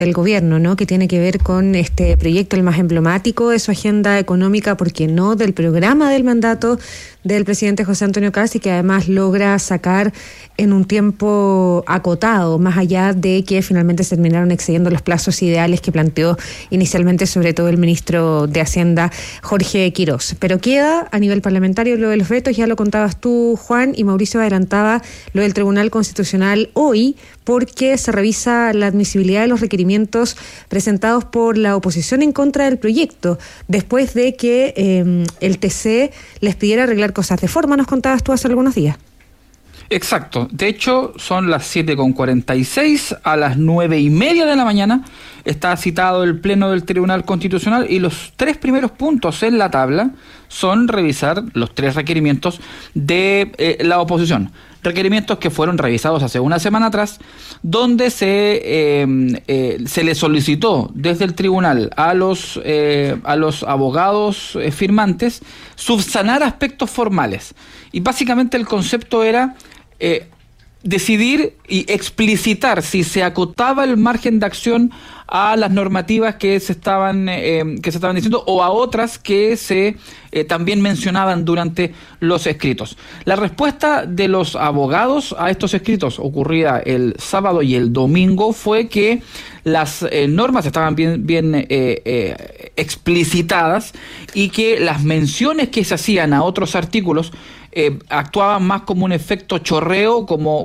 del gobierno, ¿no? Que tiene que ver con este proyecto, el más emblemático de su agenda económica, porque no del programa del mandato del presidente José Antonio Kast, y que además logra sacar en un tiempo acotado, más allá de que finalmente se terminaron excediendo los plazos ideales que planteó inicialmente sobre todo el ministro de Hacienda, Jorge Quirós. Pero queda a nivel parlamentario lo de los vetos, ya lo contabas tú, Juan, y Mauricio adelantaba lo del Tribunal Constitucional hoy, porque se revisa la admisibilidad de los requerimientos presentados por la oposición en contra del proyecto, después de que el TC les pidiera arreglar cosas de forma, nos contabas tú hace algunos días. Exacto, de hecho son las 7:46, a las 9:30 de la mañana está citado el Pleno del Tribunal Constitucional y los 3 primeros puntos en la tabla son revisar los 3 requerimientos de la oposición. Requerimientos que fueron revisados hace una semana atrás, donde se le solicitó desde el tribunal a los abogados firmantes subsanar aspectos formales. Y básicamente el concepto era decidir y explicitar si se acotaba el margen de acción a las normativas que se estaban diciendo o a otras que se también mencionaban durante los escritos. La respuesta de los abogados a estos escritos, ocurrida el sábado y el domingo, fue que las normas estaban bien explicitadas y que las menciones que se hacían a otros artículos actuaban más como un efecto chorreo, como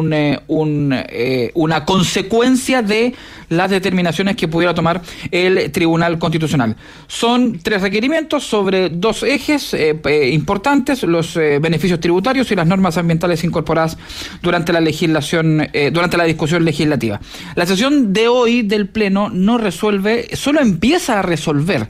una consecuencia de las determinaciones que pudiera tomar el Tribunal Constitucional. Son 3 requerimientos sobre 2 ejes importantes: los beneficios tributarios y las normas ambientales incorporadas durante la discusión legislativa. La sesión de hoy del Pleno no resuelve, solo empieza a resolver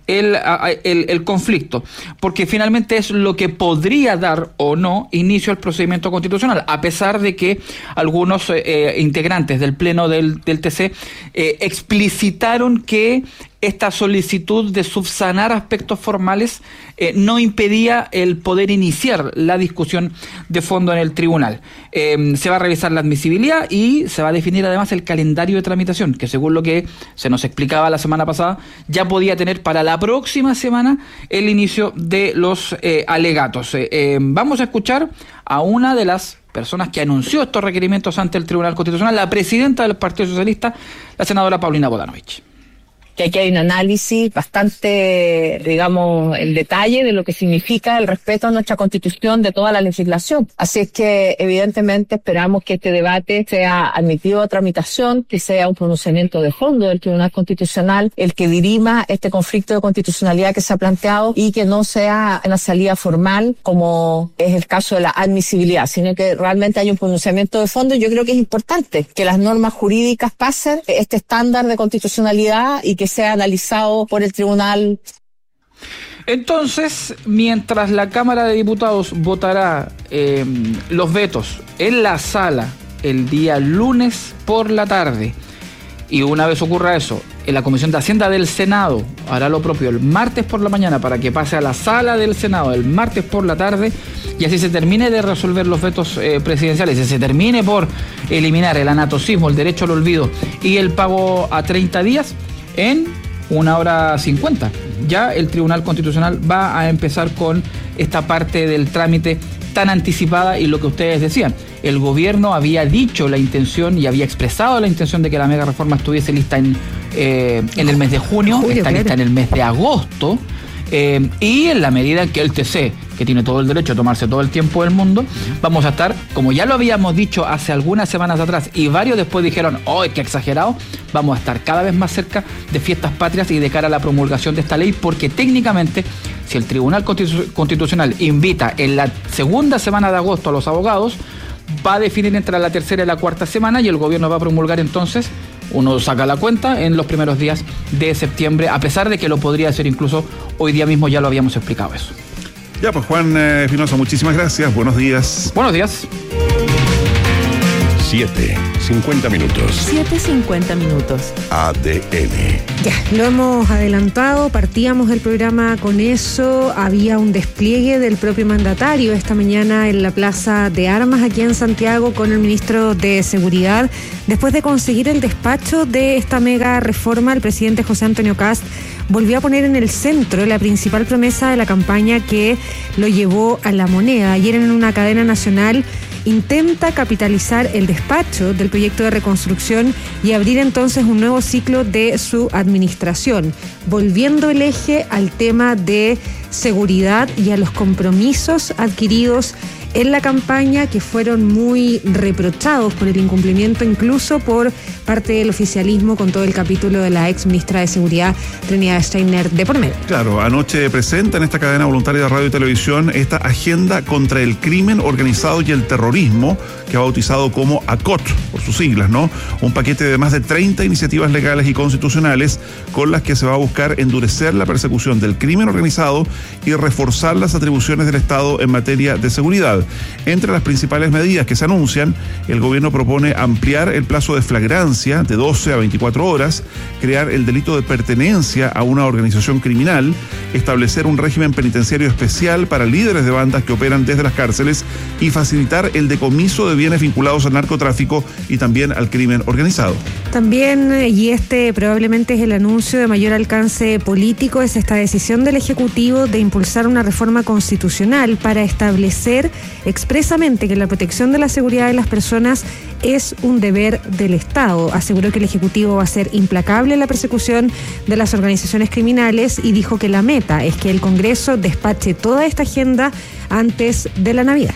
el conflicto, porque finalmente es lo que podría dar o no inicio al procedimiento constitucional, a pesar de que algunos integrantes del Pleno del TC explicitaron que esta solicitud de subsanar aspectos formales no impedía el poder iniciar la discusión de fondo en el tribunal. Se va a revisar la admisibilidad y se va a definir además el calendario de tramitación, que según lo que se nos explicaba la semana pasada, ya podía tener para la próxima semana el inicio de los alegatos. Vamos a escuchar a una de las personas que anunció estos requerimientos ante el Tribunal Constitucional, la presidenta del Partido Socialista, la senadora Paulina Bodanovich. Que aquí hay un análisis bastante, digamos, el detalle de lo que significa el respeto a nuestra Constitución de toda la legislación. Así es que, evidentemente, esperamos que este debate sea admitido a tramitación, que sea un pronunciamiento de fondo del Tribunal Constitucional el que dirima este conflicto de constitucionalidad que se ha planteado y que no sea una salida formal, como es el caso de la admisibilidad, sino que realmente haya un pronunciamiento de fondo. Yo creo que es importante que las normas jurídicas pasen este estándar de constitucionalidad y que sea analizado por el tribunal. Entonces, mientras la Cámara de Diputados votará los vetos en la sala el día lunes por la tarde, y una vez ocurra eso, en la Comisión de Hacienda del Senado hará lo propio el martes por la mañana para que pase a la sala del Senado el martes por la tarde, y así se termine de resolver los vetos presidenciales, y se termine por eliminar el anatocismo, el derecho al olvido y el pago a 30 días, en 1:50. Ya el Tribunal Constitucional va a empezar con esta parte del trámite tan anticipada, y lo que ustedes decían, el gobierno había dicho la intención y había expresado la intención de que la mega reforma estuviese lista en el mes de junio, está lista en el mes de agosto, y en la medida en que el TC, que tiene todo el derecho a tomarse todo el tiempo del mundo, vamos a estar, como ya lo habíamos dicho hace algunas semanas atrás, y varios después dijeron, qué exagerado, vamos a estar cada vez más cerca de fiestas patrias y de cara a la promulgación de esta ley, porque técnicamente, si el Tribunal Constitucional invita en la segunda semana de agosto a los abogados, va a definir entre la tercera y la cuarta semana, y el gobierno va a promulgar entonces, uno saca la cuenta, en los primeros días de septiembre, a pesar de que lo podría hacer incluso hoy día mismo, ya lo habíamos explicado eso. Ya, pues Juan Espinosa, muchísimas gracias, buenos días. Buenos días. 7:50 minutos. 7:50 minutos. ADN. Ya, lo hemos adelantado, partíamos el programa con eso. Había un despliegue del propio mandatario esta mañana en la Plaza de Armas aquí en Santiago con el ministro de Seguridad. Después de conseguir el despacho de esta mega reforma, el presidente José Antonio Kast volvió a poner en el centro la principal promesa de la campaña que lo llevó a la moneda. Ayer en una cadena nacional intenta capitalizar el despacho del proyecto de reconstrucción y abrir entonces un nuevo ciclo de su administración, volviendo el eje al tema de seguridad y a los compromisos adquiridos en la campaña que fueron muy reprochados por el incumplimiento incluso por parte del oficialismo con todo el capítulo de la ex ministra de Seguridad Trinidad Steiner de por medio. Claro, anoche presenta en esta cadena voluntaria de radio y televisión esta agenda contra el crimen organizado y el terrorismo que ha bautizado como ACOT, por sus siglas, ¿no? Un paquete de más de 30 iniciativas legales y constitucionales con las que se va a buscar endurecer la persecución del crimen organizado y reforzar las atribuciones del Estado en materia de seguridad. Entre las principales medidas que se anuncian, el gobierno propone ampliar el plazo de flagrancia de 12 a 24 horas, crear el delito de pertenencia a una organización criminal, establecer un régimen penitenciario especial para líderes de bandas que operan desde las cárceles y facilitar el decomiso de bienes vinculados al narcotráfico y también al crimen organizado. También, y este probablemente es el anuncio de mayor alcance político, es esta decisión del Ejecutivo de impulsar una reforma constitucional para establecer expresamente que la protección de la seguridad de las personas es un deber del Estado. Aseguró que el Ejecutivo va a ser implacable en la persecución de las organizaciones criminales y dijo que la meta es que el Congreso despache toda esta agenda antes de la Navidad.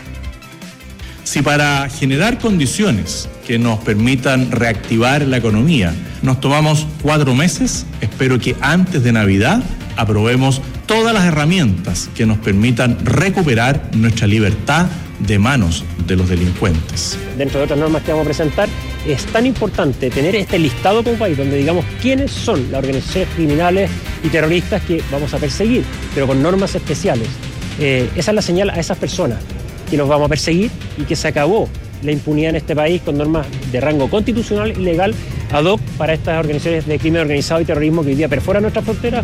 Si para generar condiciones que nos permitan reactivar la economía nos tomamos 4 meses, espero que antes de Navidad aprobemos todas las herramientas que nos permitan recuperar nuestra libertad de manos de los delincuentes. Dentro de otras normas que vamos a presentar, es tan importante tener este listado como país donde digamos quiénes son las organizaciones criminales y terroristas que vamos a perseguir, pero con normas especiales. Esa es la señal a esas personas que los vamos a perseguir y que se acabó la impunidad en este país con normas de rango constitucional y legal ad hoc para estas organizaciones de crimen organizado y terrorismo que hoy día perforan nuestras fronteras.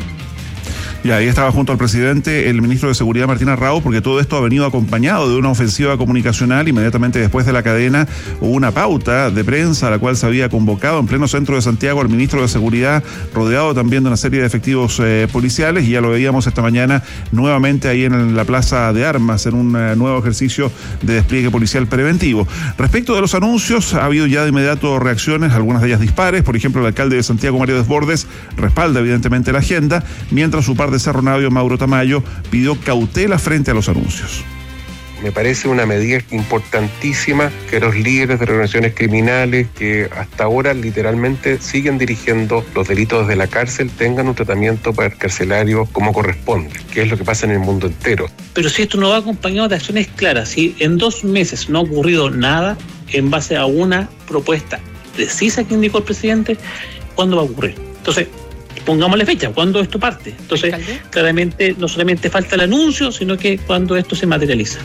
Y ahí estaba junto al presidente el ministro de Seguridad Martín Arrau, porque todo esto ha venido acompañado de una ofensiva comunicacional. Inmediatamente después de la cadena hubo una pauta de prensa a la cual se había convocado en pleno centro de Santiago al ministro de Seguridad, rodeado también de una serie de efectivos policiales, y ya lo veíamos esta mañana nuevamente ahí en la Plaza de Armas en un nuevo ejercicio de despliegue policial preventivo. Respecto de los anuncios, ha habido ya de inmediato reacciones, algunas de ellas dispares. Por ejemplo, el alcalde de Santiago, Mario Desbordes, respalda evidentemente la agenda, mientras su par de Cerro Navia, Mauro Tamayo, pidió cautela frente a los anuncios. Me parece una medida importantísima que los líderes de organizaciones criminales que hasta ahora literalmente siguen dirigiendo los delitos desde la cárcel tengan un tratamiento carcelario como corresponde, que es lo que pasa en el mundo entero. Pero si esto no va acompañado de acciones claras, si en 2 meses no ha ocurrido nada en base a una propuesta precisa que indicó el presidente, ¿cuándo va a ocurrir? Entonces, pongámosle fecha, ¿cuándo esto parte? Entonces, claramente no solamente falta el anuncio, sino que cuando esto se materializa.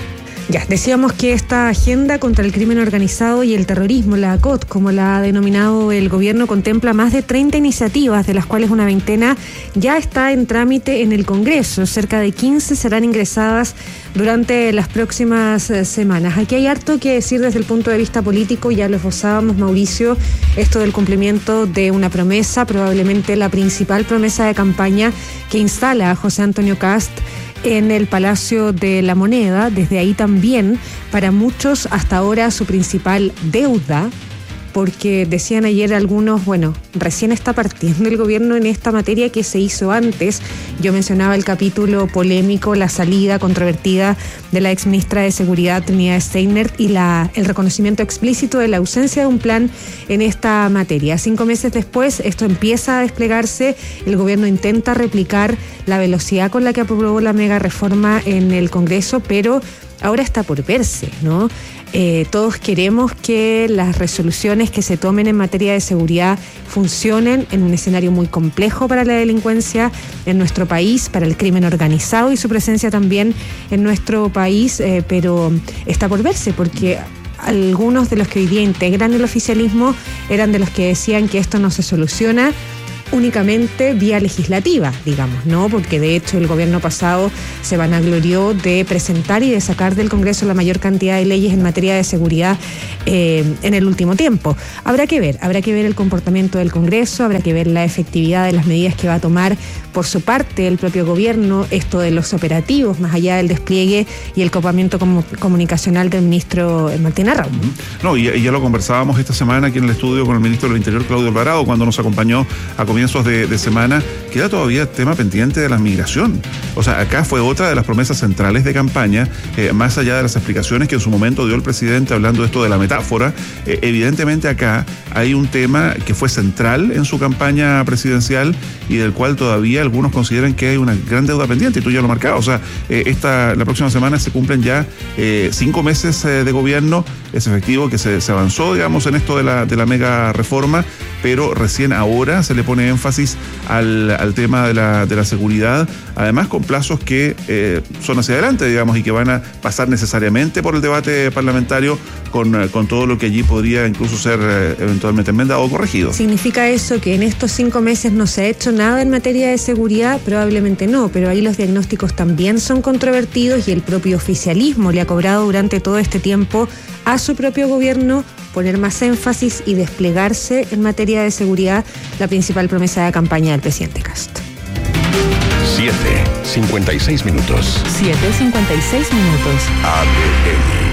Ya, decíamos que esta agenda contra el crimen organizado y el terrorismo, la ACOT, como la ha denominado el gobierno, contempla más de 30 iniciativas, de las cuales una veintena ya está en trámite en el Congreso. Cerca de 15 serán ingresadas durante las próximas semanas. Aquí hay harto que decir desde el punto de vista político, ya lo esbozábamos, Mauricio, esto del cumplimiento de una promesa, probablemente la principal promesa de campaña que instala a José Antonio Kast en el Palacio de la Moneda. Desde ahí también, para muchos, hasta ahora su principal deuda, porque decían ayer algunos, bueno, recién está partiendo el gobierno en esta materia que se hizo antes. Yo mencionaba el capítulo polémico, la salida controvertida de la exministra de Seguridad Trinidad Steiner y el reconocimiento explícito de la ausencia de un plan en esta materia. 5 meses después, esto empieza a desplegarse, el gobierno intenta replicar la velocidad con la que aprobó la mega reforma en el Congreso, pero ahora está por verse, ¿no? Todos queremos que las resoluciones que se tomen en materia de seguridad funcionen en un escenario muy complejo para la delincuencia en nuestro país, para el crimen organizado y su presencia también en nuestro país, pero está por verse porque algunos de los que hoy día integran el oficialismo eran de los que decían que esto no se soluciona únicamente vía legislativa, digamos, ¿no? Porque de hecho el gobierno pasado se vanaglorió de presentar y de sacar del Congreso la mayor cantidad de leyes en materia de seguridad en el último tiempo. Habrá que ver el comportamiento del Congreso, habrá que ver la efectividad de las medidas que va a tomar por su parte el propio gobierno, esto de los operativos, más allá del despliegue y el copamiento comunicacional del ministro Martín Arrau. No, y ya lo conversábamos esta semana aquí en el estudio con el ministro del Interior, Claudio Alvarado, cuando nos acompañó a comienzos de semana. Queda todavía el tema pendiente de la migración. O sea, acá fue otra de las promesas centrales de campaña, más allá de las explicaciones que en su momento dio el presidente hablando de esto de la metáfora. Evidentemente acá hay un tema que fue central en su campaña presidencial y del cual todavía algunos consideran que hay una gran deuda pendiente, y tú ya lo marcabas. O sea, la próxima semana se cumplen ya 5 meses de gobierno. Es efectivo que se avanzó, digamos, en esto de la mega reforma, pero recién ahora se le pone énfasis al tema de la seguridad, además con plazos que son hacia adelante, digamos, y que van a pasar necesariamente por el debate parlamentario con todo lo que allí podría incluso ser eventualmente enmendado o corregido. ¿Significa eso que en estos 5 meses no se ha hecho nada en materia de seguridad? Probablemente no, pero ahí los diagnósticos también son controvertidos y el propio oficialismo le ha cobrado durante todo este tiempo a su propio gobierno poner más énfasis y desplegarse en materia de seguridad, la principal promesa de campaña del presidente Kast. 7:56 minutos. 7:56 minutos. ADN.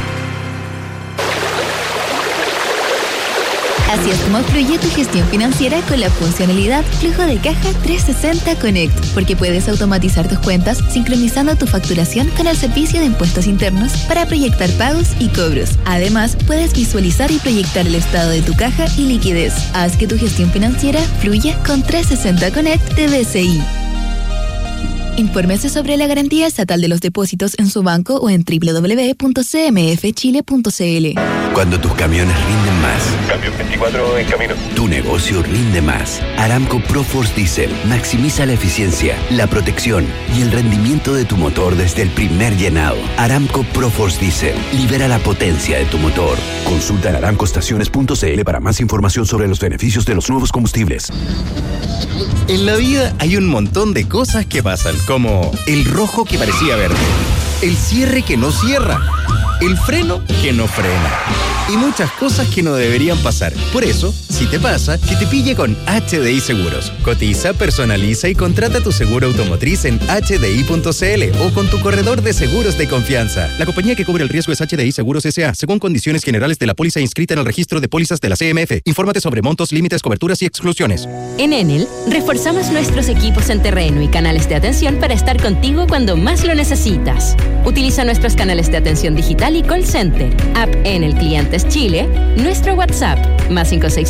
Así es como fluye tu gestión financiera con la funcionalidad Flujo de Caja 360 Connect, porque puedes automatizar tus cuentas sincronizando tu facturación con el servicio de impuestos internos para proyectar pagos y cobros. Además, puedes visualizar y proyectar el estado de tu caja y liquidez. Haz que tu gestión financiera fluya con 360 Connect de BCI. Infórmese sobre la garantía estatal de los depósitos en su banco o en www.cmfchile.cl. Cuando tus camiones rinden más. Camión 24 en camino. Tu negocio rinde más. Aramco ProForce Diesel maximiza la eficiencia, la protección y el rendimiento de tu motor desde el primer llenado. Aramco ProForce Diesel libera la potencia de tu motor. Consulta en aramcoestaciones.cl para más información sobre los beneficios de los nuevos combustibles. En la vida hay un montón de cosas que pasan, como el rojo que parecía verde, el cierre que no cierra, el freno que no frena y muchas cosas que no deberían pasar. Por eso, si te pasa, que te pille con HDI Seguros. Cotiza, personaliza y contrata tu seguro automotriz en hdi.cl o con tu corredor de seguros de confianza. La compañía que cubre el riesgo es HDI Seguros S.A., según condiciones generales de la póliza inscrita en el registro de pólizas de la CMF. Infórmate sobre montos, límites, coberturas y exclusiones. En Enel, reforzamos nuestros equipos en terreno y canales de atención para estar contigo cuando más lo necesitas. Utiliza nuestros canales de atención digital y call center, app Enel Clientes Chile, nuestro WhatsApp, más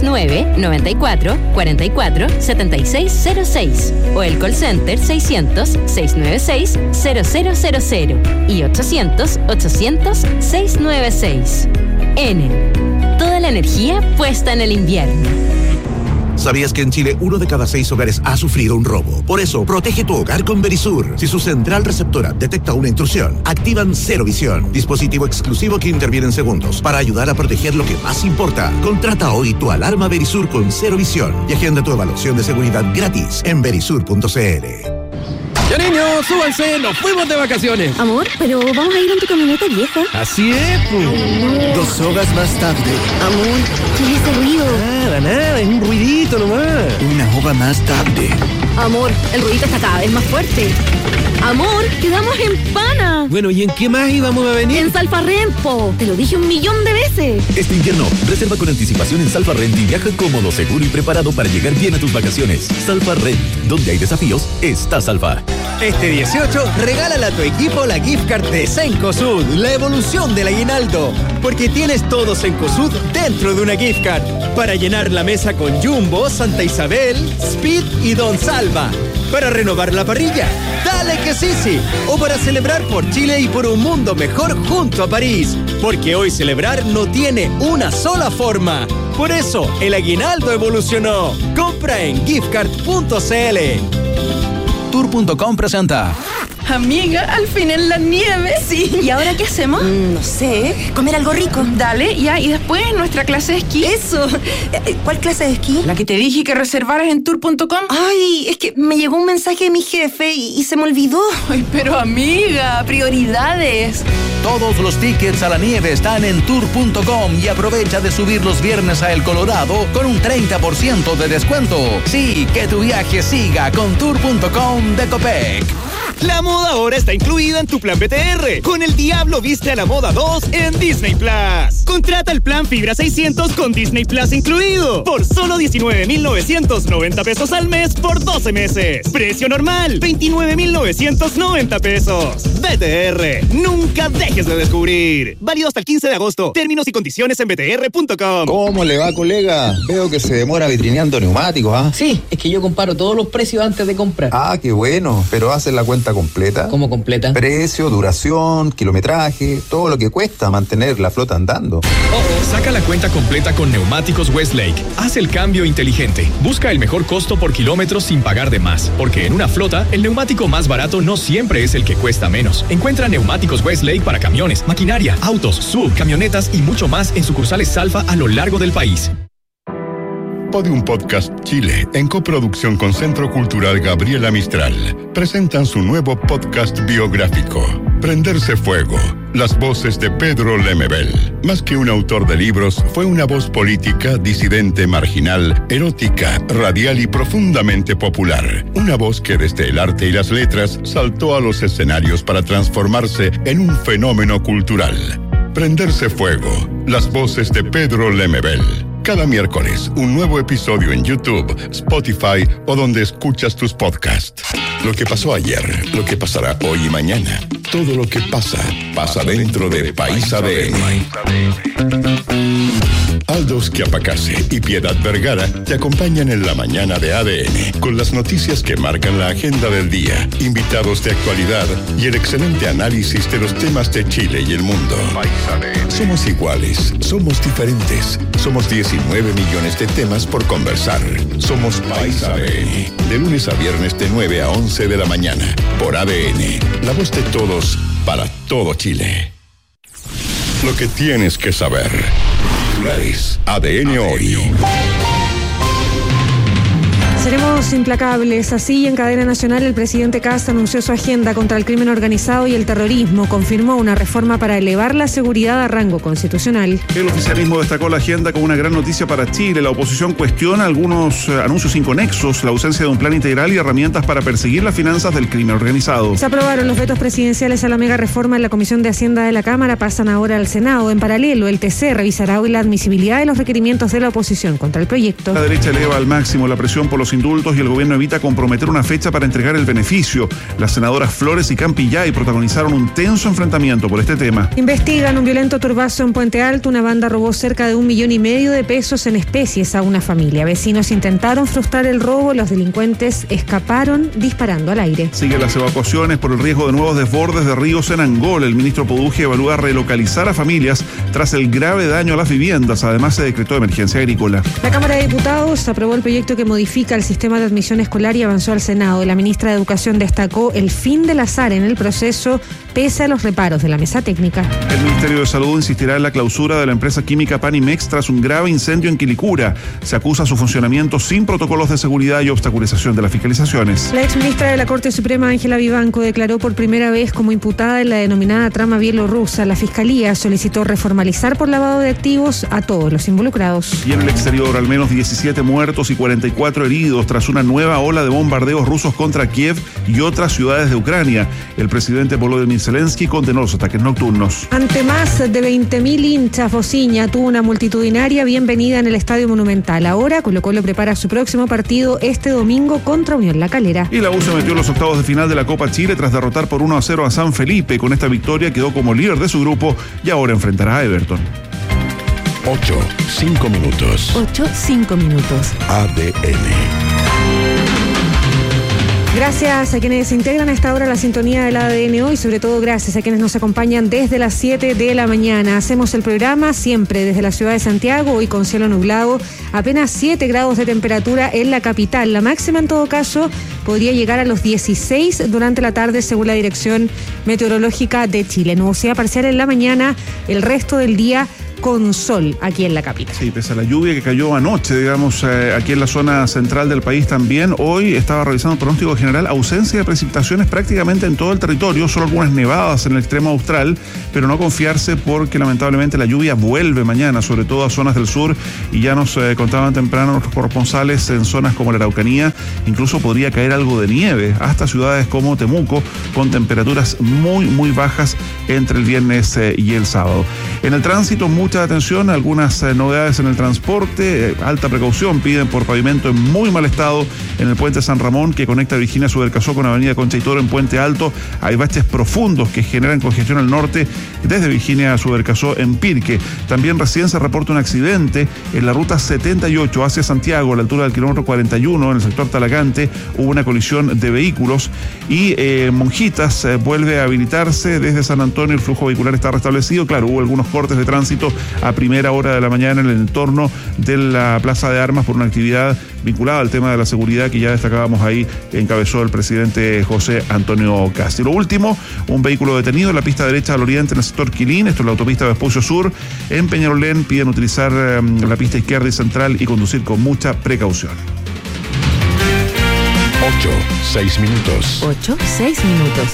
569-94-44-7606 o el call center 600-696-0000 y 800-800-696. Enel, toda la energía puesta en el invierno. ¿Sabías que en Chile 1 de cada 6 hogares ha sufrido un robo? Por eso, protege tu hogar con Verisur. Si su central receptora detecta una intrusión, activan Cero Visión, dispositivo exclusivo que interviene en segundos para ayudar a proteger lo que más importa. Contrata hoy tu alarma Verisur con Cero Visión y agenda tu evaluación de seguridad gratis en verisur.cl. ¡Ya niños, súbanse! ¡Nos fuimos de vacaciones! Amor, pero vamos a ir en tu camioneta vieja. Así es, pues. 2 horas más tarde. Amor, ¿qué es ese ruido? Nada, es un ruidito nomás. 1 hora más tarde. Amor, el ruidito está cada vez más fuerte. Amor, quedamos en Pana. Bueno, ¿y en qué más íbamos a venir? En Salfarrempo. Te lo dije 1.000.000 de veces. Este invierno, reserva con anticipación en Salfarrent y viaja cómodo, seguro y preparado para llegar bien a tus vacaciones. Salfarrent, donde hay desafíos, está Salfa. Este 18, regálale a tu equipo la gift card de Cencosud, la evolución del aguinaldo. Porque tienes todo Cencosud dentro de una gift card. Para llenar la mesa con Jumbo, Santa Isabel, Speed y Don Salva. Para renovar la parrilla, dale que sí. O para celebrar por Chile y por un mundo mejor junto a París. Porque hoy celebrar no tiene una sola forma. Por eso, el aguinaldo evolucionó. Compra en giftcard.cl. Tour.com presenta Amiga, al fin en la nieve. Sí. ¿Y ahora qué hacemos? No sé, comer algo rico. Dale, ya, y después nuestra clase de esquí. Eso. ¿Cuál clase de esquí? La que te dije que reservaras en tour.com. Ay, es que me llegó un mensaje de mi jefe y se me olvidó. Ay, pero amiga, prioridades. Todos los tickets a la nieve están en tour.com y aprovecha de subir los viernes a El Colorado con un 30% de descuento. Sí, que tu viaje siga con tour.com de Copec. La moda ahora está incluida en tu plan BTR. Con El Diablo viste a la moda 2 en Disney Plus. Contrata el plan Fibra 600 con Disney Plus incluido por solo 19,990 pesos al mes por 12 meses. Precio normal, 29,990 pesos. BTR, nunca dejes de descubrir. Válido hasta el 15 de agosto. Términos y condiciones en btr.com. ¿Cómo le va, colega? Veo que se demora vitrineando neumáticos, ¿ah? Sí, es que yo comparo todos los precios antes de comprar. Ah, qué bueno, pero haces la cuenta completa. ¿Cómo completa? Precio, duración, kilometraje, todo lo que cuesta mantener la flota andando. Saca la cuenta completa con Neumáticos Westlake. Haz el cambio inteligente. Busca el mejor costo por kilómetro sin pagar de más. Porque en una flota, el neumático más barato no siempre es el que cuesta menos. Encuentra Neumáticos Westlake para camiones, maquinaria, autos, sub, camionetas y mucho más en sucursales Salfa a lo largo del país. Podium Podcast Chile, en coproducción con Centro Cultural Gabriela Mistral, presentan su nuevo podcast biográfico, Prenderse Fuego, las voces de Pedro Lemebel. Más que un autor de libros, fue una voz política, disidente, marginal, erótica, radial y profundamente popular. Una voz que desde el arte y las letras saltó a los escenarios para transformarse en un fenómeno cultural. Prenderse Fuego, las voces de Pedro Lemebel. Cada miércoles, un nuevo episodio en YouTube, Spotify o donde escuchas tus podcasts. Lo que pasó ayer, lo que pasará hoy y mañana. Todo lo que pasa, pasa dentro de País ADN. Aldos Chiapacase y Piedad Vergara te acompañan en la mañana de ADN con las noticias que marcan la agenda del día, invitados de actualidad y el excelente análisis de los temas de Chile y el mundo. Somos iguales, somos diferentes, somos 19 millones de temas por conversar. Somos País ADN, de lunes a viernes de 9 a 11 de la mañana, por ADN, la voz de todos para todo Chile. Lo que tienes que saber. ADN Hoy. Seremos implacables. Así, en cadena nacional, el presidente Kast anunció su agenda contra el crimen organizado y el terrorismo. Confirmó una reforma para elevar la seguridad a rango constitucional. El oficialismo destacó la agenda como una gran noticia para Chile. La oposición cuestiona algunos anuncios inconexos, la ausencia de un plan integral y herramientas para perseguir las finanzas del crimen organizado. Se aprobaron los vetos presidenciales a la mega reforma en la Comisión de Hacienda de la Cámara. Pasan ahora al Senado. En paralelo, el TC revisará hoy la admisibilidad de los requerimientos de la oposición contra el proyecto. La derecha eleva al máximo la presión por los indultos y el gobierno evita comprometer una fecha para entregar el beneficio. Las senadoras Flores y Campillay protagonizaron un tenso enfrentamiento por este tema. Investigan un violento turbazo en Puente Alto. Una banda robó cerca de 1,5 millones de pesos en especies a una familia. Vecinos intentaron frustrar el robo. Los delincuentes escaparon disparando al aire. Siguen las evacuaciones por el riesgo de nuevos desbordes de ríos en Angola. El ministro Poduje evalúa relocalizar a familias tras el grave daño a las viviendas. Además, se decretó emergencia agrícola. La Cámara de Diputados aprobó el proyecto que modifica el sistema de admisión escolar y avanzó al Senado. La ministra de Educación destacó el fin del azar en el proceso, pese a los reparos de la mesa técnica. El Ministerio de Salud insistirá en la clausura de la empresa química Panimex tras un grave incendio en Quilicura. Se acusa su funcionamiento sin protocolos de seguridad y obstaculización de las fiscalizaciones. La exministra de la Corte Suprema, Ángela Vivanco, declaró por primera vez como imputada en la denominada trama bielorrusa. La Fiscalía solicitó reformalizar por lavado de activos a todos los involucrados. Y en el exterior, al menos 17 muertos y 44 heridos tras una nueva ola de bombardeos rusos contra Kiev y otras ciudades de Ucrania. El presidente Volodymyr Zelensky condenó los ataques nocturnos. Ante más de 20.000 hinchas, Bociña tuvo una multitudinaria bienvenida en el Estadio Monumental. Ahora Colo-Colo prepara su próximo partido este domingo contra Unión La Calera. Y la U se metió en los octavos de final de la Copa Chile tras derrotar por 1-0 a San Felipe. Con esta victoria quedó como líder de su grupo y ahora enfrentará a Everton. 8:05 minutos. 8:05 minutos. ADN. Gracias a quienes se integran a esta hora a la sintonía del ADN Hoy, sobre todo gracias a quienes nos acompañan desde las 7 de la mañana. Hacemos el programa siempre desde la ciudad de Santiago, hoy con cielo nublado, apenas 7 grados de temperatura en la capital. La máxima en todo caso podría llegar a los 16 durante la tarde, según la Dirección Meteorológica de Chile. Nubosidad parcial en la mañana, el resto del día con sol aquí en la capital. Sí, pese a la lluvia que cayó anoche, digamos, aquí en la zona central del país también, hoy estaba revisando el pronóstico general, ausencia de precipitaciones prácticamente en todo el territorio, solo algunas nevadas en el extremo austral, pero no confiarse porque lamentablemente la lluvia vuelve mañana, sobre todo a zonas del sur, y ya nos contaban temprano nuestros corresponsales en zonas como la Araucanía, incluso podría caer algo de nieve, hasta ciudades como Temuco, con temperaturas muy, muy bajas entre el viernes y el sábado. En el tránsito, mucha atención, algunas novedades en el transporte, alta precaución, piden por pavimento en muy mal estado en el puente San Ramón que conecta Virginia Subercasó con Avenida Concha y Toro en Puente Alto. Hay baches profundos que generan congestión al norte desde Virginia Subercasó en Pirque. También recién se reporta un accidente en la ruta 78 hacia Santiago, a la altura del kilómetro 41 en el sector Talagante. Hubo una colisión de vehículos y Monjitas vuelve a habilitarse desde San Antonio. El flujo vehicular está restablecido. Claro, hubo algunos cortes de tránsito a primera hora de la mañana en el entorno de la Plaza de Armas por una actividad vinculada al tema de la seguridad que ya destacábamos ahí, encabezó el presidente José Antonio Kast. Y lo último, un vehículo detenido en la pista derecha al oriente en el sector Quilín, esto es la autopista Vespucio Sur. En Peñalolén piden utilizar la pista izquierda y central y conducir con mucha precaución. 8:06 minutos. 8:06 minutos.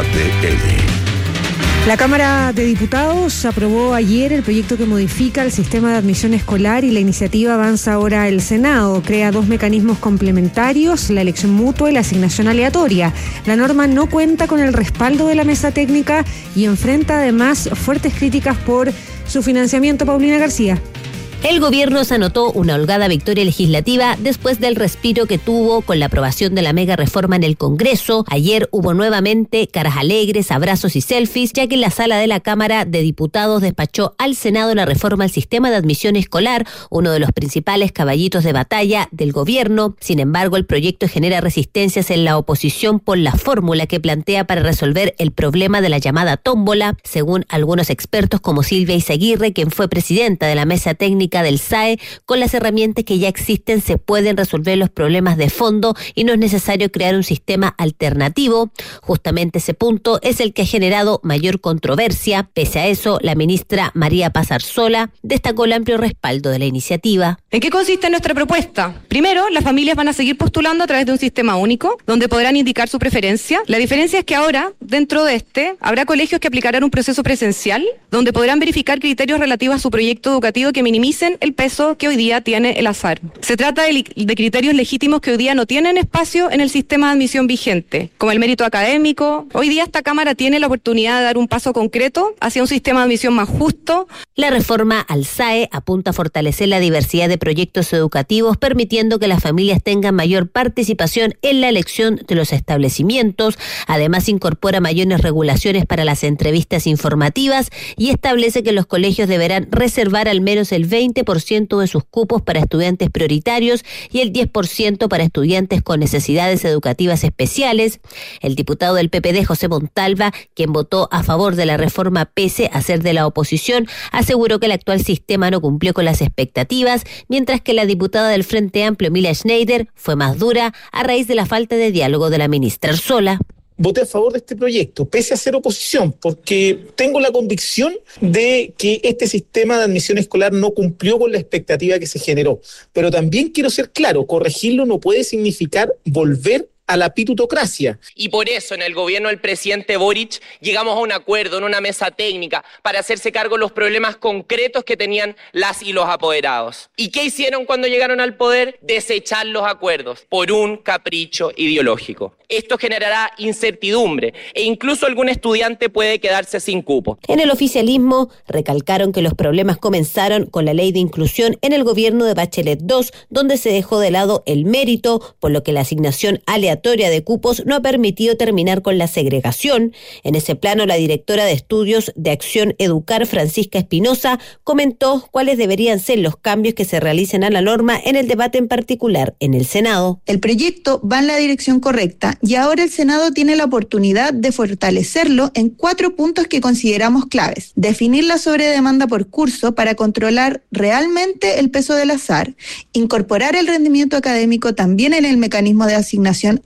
ADN. La Cámara de Diputados aprobó ayer el proyecto que modifica el sistema de admisión escolar y la iniciativa avanza ahora al Senado. Crea 2 mecanismos complementarios, la elección mutua y la asignación aleatoria. La norma no cuenta con el respaldo de la mesa técnica y enfrenta además fuertes críticas por su financiamiento. Paulina García. El gobierno se anotó una holgada victoria legislativa después del respiro que tuvo con la aprobación de la mega reforma en el Congreso. Ayer hubo nuevamente caras alegres, abrazos y selfies, ya que en la sala de la Cámara de Diputados despachó al Senado la reforma al sistema de admisión escolar, uno de los principales caballitos de batalla del gobierno. Sin embargo, el proyecto genera resistencias en la oposición por la fórmula que plantea para resolver el problema de la llamada tómbola. Según algunos expertos como Silvia Izaguirre, quien fue presidenta de la mesa técnica del SAE, con las herramientas que ya existen se pueden resolver los problemas de fondo y no es necesario crear un sistema alternativo. Justamente ese punto es el que ha generado mayor controversia. Pese a eso, la ministra María Paz Arzola destacó el amplio respaldo de la iniciativa. ¿En qué consiste nuestra propuesta? Primero, las familias van a seguir postulando a través de un sistema único, donde podrán indicar su preferencia. La diferencia es que ahora, dentro de habrá colegios que aplicarán un proceso presencial, donde podrán verificar criterios relativos a su proyecto educativo que minimicen el peso que hoy día tiene el azar. Se trata de criterios legítimos que hoy día no tienen espacio en el sistema de admisión vigente, como el mérito académico. Hoy día esta Cámara tiene la oportunidad de dar un paso concreto hacia un sistema de admisión más justo. La reforma al SAE apunta a fortalecer la diversidad de proyectos educativos, permitiendo que las familias tengan mayor participación en la elección de los establecimientos. Además, incorpora mayores regulaciones para las entrevistas informativas y establece que los colegios deberán reservar al menos el 20% de sus cupos para estudiantes prioritarios y el 10% para estudiantes con necesidades educativas especiales. El diputado del PPD, José Montalva, quien votó a favor de la reforma pese a ser de la oposición, aseguró que el actual sistema no cumplió con las expectativas, mientras que la diputada del Frente Amplio, Emilia Schneider, fue más dura a raíz de la falta de diálogo de la ministra Arzola. Voté a favor de este proyecto, pese a ser oposición, porque tengo la convicción de que este sistema de admisión escolar no cumplió con la expectativa que se generó. Pero también quiero ser claro, corregirlo no puede significar volver a la pitutocracia. Y por eso en el gobierno del presidente Boric llegamos a un acuerdo en una mesa técnica para hacerse cargo de los problemas concretos que tenían las y los apoderados. ¿Y qué hicieron cuando llegaron al poder? Desechar los acuerdos por un capricho ideológico. Esto generará incertidumbre e incluso algún estudiante puede quedarse sin cupo. En el oficialismo recalcaron que los problemas comenzaron con la ley de inclusión en el gobierno de Bachelet II, donde se dejó de lado el mérito, por lo que la asignación aleatoria de cupos no ha permitido terminar con la segregación. En ese plano, la directora de Estudios de Acción Educar, Francisca Espinosa, comentó cuáles deberían ser los cambios que se realicen a la norma en el debate en particular en el Senado. El proyecto va en la dirección correcta y ahora el Senado tiene la oportunidad de fortalecerlo en 4 puntos que consideramos claves. Definir la sobredemanda por curso para controlar realmente el peso del azar, incorporar el rendimiento académico también en el mecanismo de asignación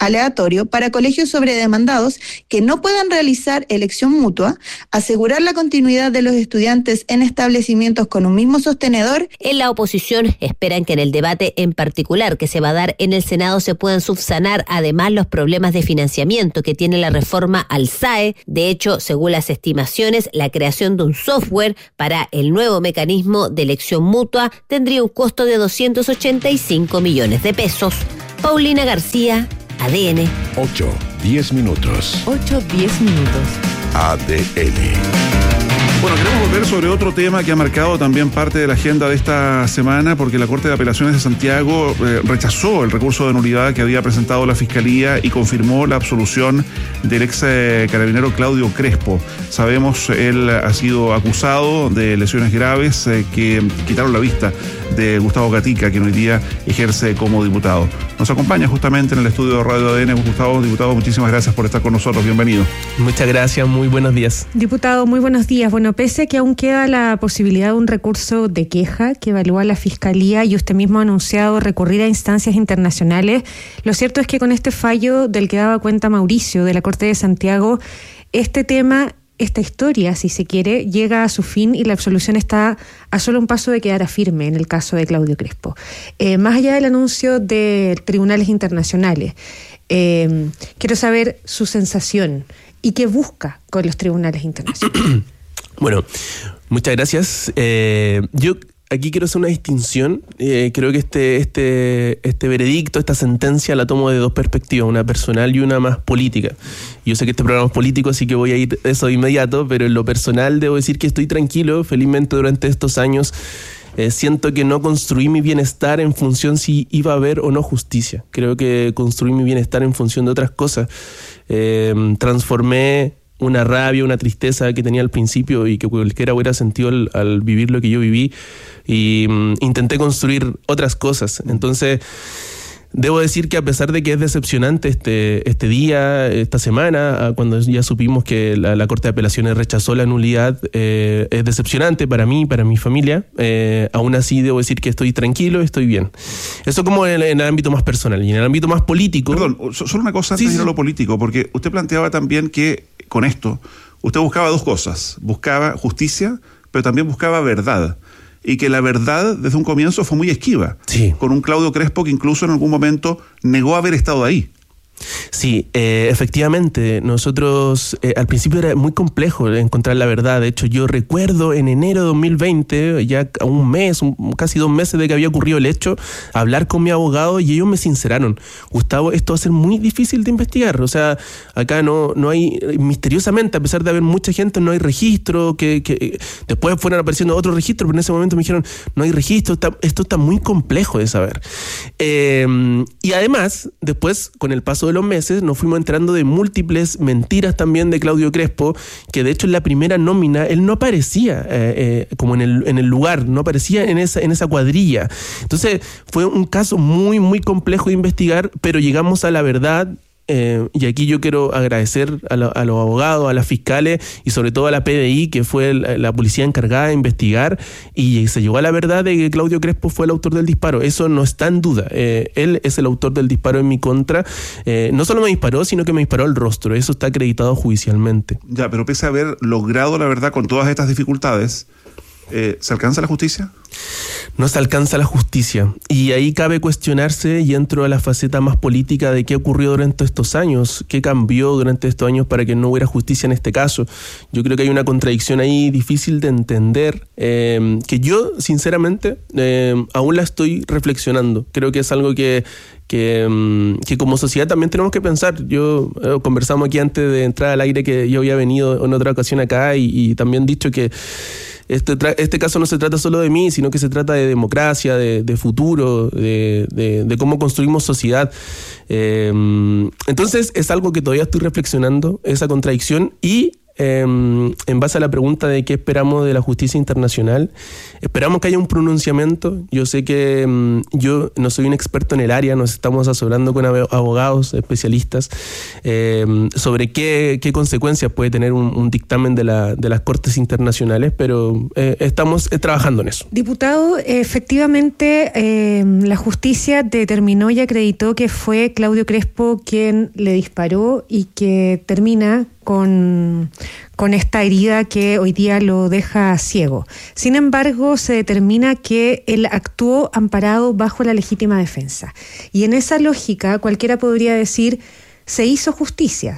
aleatorio para colegios sobredemandados que no puedan realizar elección mutua, asegurar la continuidad de los estudiantes en establecimientos con un mismo sostenedor. En la oposición esperan que en el debate en particular que se va a dar en el Senado se puedan subsanar además los problemas de financiamiento que tiene la reforma al SAE. De hecho, según las estimaciones, la creación de un software para el nuevo mecanismo de elección mutua tendría un costo de 285 millones de pesos. Paulina García, ADN. 8-10 minutos. 8-10 minutos. ADN. Bueno, queremos volver sobre otro tema que ha marcado también parte de la agenda de esta semana, porque la Corte de Apelaciones de Santiago rechazó el recurso de nulidad que había presentado la Fiscalía y confirmó la absolución del ex carabinero Claudio Crespo. Sabemos, él ha sido acusado de lesiones graves que quitaron la vista de Gustavo Gatica, quien hoy día ejerce como diputado. Nos acompaña justamente en el estudio de Radio ADN. Gustavo, diputado, muchísimas gracias por estar con nosotros. Bienvenido. Muchas gracias, muy buenos días. Diputado, muy buenos días. Bueno, pese a que aún queda la posibilidad de un recurso de queja que evalúa la Fiscalía y usted mismo ha anunciado recurrir a instancias internacionales, lo cierto es que con este fallo del que daba cuenta Mauricio de la Corte de Santiago, este tema, esta historia, si se quiere, llega a su fin y la absolución está a solo un paso de quedar firme en el caso de Claudio Crespo. Más allá del anuncio de tribunales internacionales, quiero saber su sensación y qué busca con los tribunales internacionales. Bueno, muchas gracias. Yo aquí quiero hacer una distinción. Creo que este veredicto, esta sentencia la tomo de dos perspectivas, una personal y una más política. Yo sé que este programa es político, así que voy a ir eso de inmediato, pero en lo personal debo decir que estoy tranquilo. Felizmente durante estos años siento que no construí mi bienestar en función si iba a haber o no justicia. Creo que construí mi bienestar en función de otras cosas. Transformé una rabia, una tristeza que tenía al principio y que cualquiera hubiera sentido al vivir lo que yo viví, y intenté construir otras cosas. Entonces, debo decir que a pesar de que es decepcionante este día, esta semana, cuando ya supimos que la Corte de Apelaciones rechazó la nulidad, es decepcionante para mí, para mi familia. Aún así debo decir que estoy tranquilo, estoy bien. Eso como en el ámbito más personal. Y en el ámbito más político... Perdón, solo una cosa antes de ir a lo político, porque usted planteaba también que con esto usted buscaba dos cosas. Buscaba justicia, pero también buscaba verdad. Y que la verdad desde un comienzo fue muy esquiva. Sí. Con un Claudio Crespo que incluso en algún momento negó haber estado ahí. Sí, efectivamente, nosotros al principio era muy complejo encontrar la verdad. De hecho, yo recuerdo en enero de 2020, ya a un mes, casi 2 meses de que había ocurrido el hecho, hablar con mi abogado y ellos me sinceraron: Gustavo, esto va a ser muy difícil de investigar. O sea, acá no hay, misteriosamente, a pesar de haber mucha gente, no hay registro, que después fueron apareciendo otros registros, pero en ese momento me dijeron, no hay registro, esto está muy complejo de saber. Y además, después, con el paso de los meses, nos fuimos enterando de múltiples mentiras también de Claudio Crespo, que de hecho en la primera nómina él no aparecía como en el lugar, no aparecía en esa cuadrilla. Entonces fue un caso muy, muy complejo de investigar, pero llegamos a la verdad. Y aquí yo quiero agradecer a los abogados, a las fiscales y sobre todo a la PDI, que fue la policía encargada de investigar, y se llegó a la verdad de que Claudio Crespo fue el autor del disparo. Eso no está en duda. Él es el autor del disparo en mi contra. No solo me disparó, sino que me disparó al rostro. Eso está acreditado judicialmente. Ya, pero pese a haber logrado la verdad con todas estas dificultades, ¿se alcanza la justicia? No se alcanza la justicia. Y ahí cabe cuestionarse, y entro a la faceta más política de qué ocurrió durante estos años, qué cambió durante estos años para que no hubiera justicia en este caso. Yo creo que hay una contradicción ahí difícil de entender, que yo, sinceramente, aún la estoy reflexionando. Creo que es algo que como sociedad también tenemos que pensar. Yo conversamos aquí antes de entrar al aire que yo había venido en otra ocasión acá y también dicho que este caso no se trata solo de mí, sino que se trata de democracia, de futuro, de cómo construimos sociedad. Entonces es algo que todavía estoy reflexionando, esa contradicción, y en base a la pregunta de qué esperamos de la justicia internacional, esperamos que haya un pronunciamiento. Yo sé que yo no soy un experto en el área, nos estamos asesorando con abogados especialistas sobre qué consecuencias puede tener un dictamen de las Cortes Internacionales, pero estamos trabajando en eso. Diputado, efectivamente la justicia determinó y acreditó que fue Claudio Crespo quien le disparó y que termina con esta herida que hoy día lo deja ciego. Sin embargo, se determina que él actuó amparado bajo la legítima defensa. Y en esa lógica, cualquiera podría decir, se hizo justicia